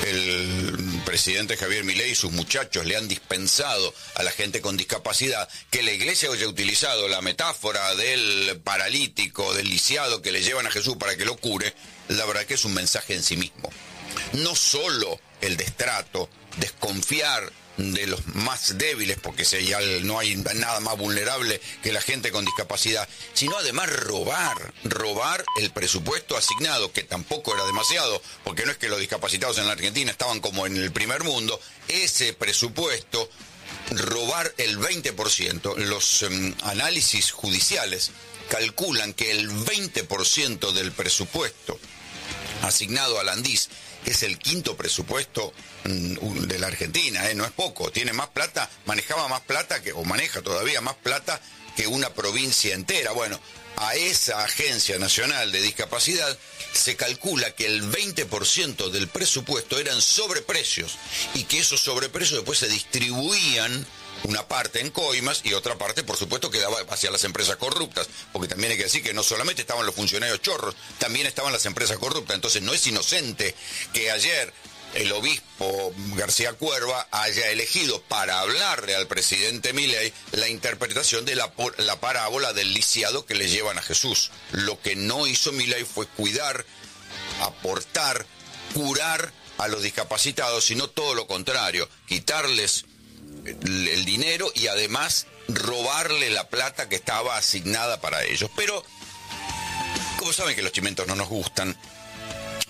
el presidente Javier Milei y sus muchachos le han dispensado a la gente con discapacidad, que la iglesia haya utilizado la metáfora del paralítico, del lisiado que le llevan a Jesús para que lo cure, la verdad que es un mensaje en sí mismo. No solo el destrato, desconfiar de los más débiles, porque ya no hay nada más vulnerable que la gente con discapacidad, sino además robar el presupuesto asignado, que tampoco era demasiado, porque no es que los discapacitados en la Argentina estaban como en el primer mundo, ese presupuesto, robar el 20%, los análisis judiciales calculan que el 20% del presupuesto asignado al ANDIS, que es el quinto presupuesto de la Argentina, no es poco, tiene más plata, manejaba más plata o maneja todavía más plata que una provincia entera. Bueno, a esa Agencia Nacional de Discapacidad se calcula que el 20% del presupuesto eran sobreprecios y que esos sobreprecios después se distribuían, una parte en coimas y otra parte, por supuesto, quedaba hacia las empresas corruptas, porque también hay que decir que no solamente estaban los funcionarios chorros, también estaban las empresas corruptas. Entonces no es inocente que ayer el obispo García Cuerva haya elegido para hablarle al presidente Milei la interpretación de la parábola del lisiado que le llevan a Jesús. Lo que no hizo Milei fue cuidar, aportar, curar a los discapacitados, sino todo lo contrario, quitarles el dinero y además robarle la plata que estaba asignada para ellos. Pero, como saben que los chimentos no nos gustan,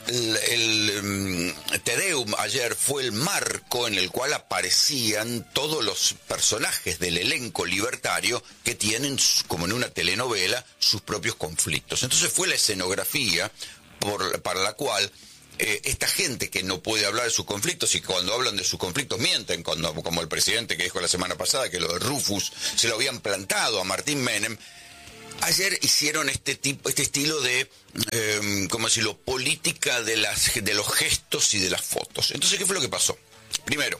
el Te Deum ayer fue el marco en el cual aparecían todos los personajes del elenco libertario que tienen, como en una telenovela, sus propios conflictos. Entonces fue la escenografía para la cual esta gente que no puede hablar de sus conflictos, y cuando hablan de sus conflictos mienten, como el presidente que dijo la semana pasada que lo de Rufus se lo habían plantado a Martín Menem. Ayer hicieron este estilo de, ¿cómo decirlo?, política de los gestos y de las fotos. Entonces, ¿qué fue lo que pasó? Primero,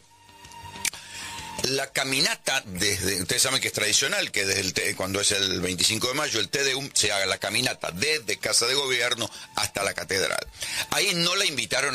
la caminata, ustedes saben que es tradicional, que cuando es el 25 de mayo, el Te Deum, se haga la caminata desde Casa de Gobierno hasta la Catedral. Ahí no la invitaron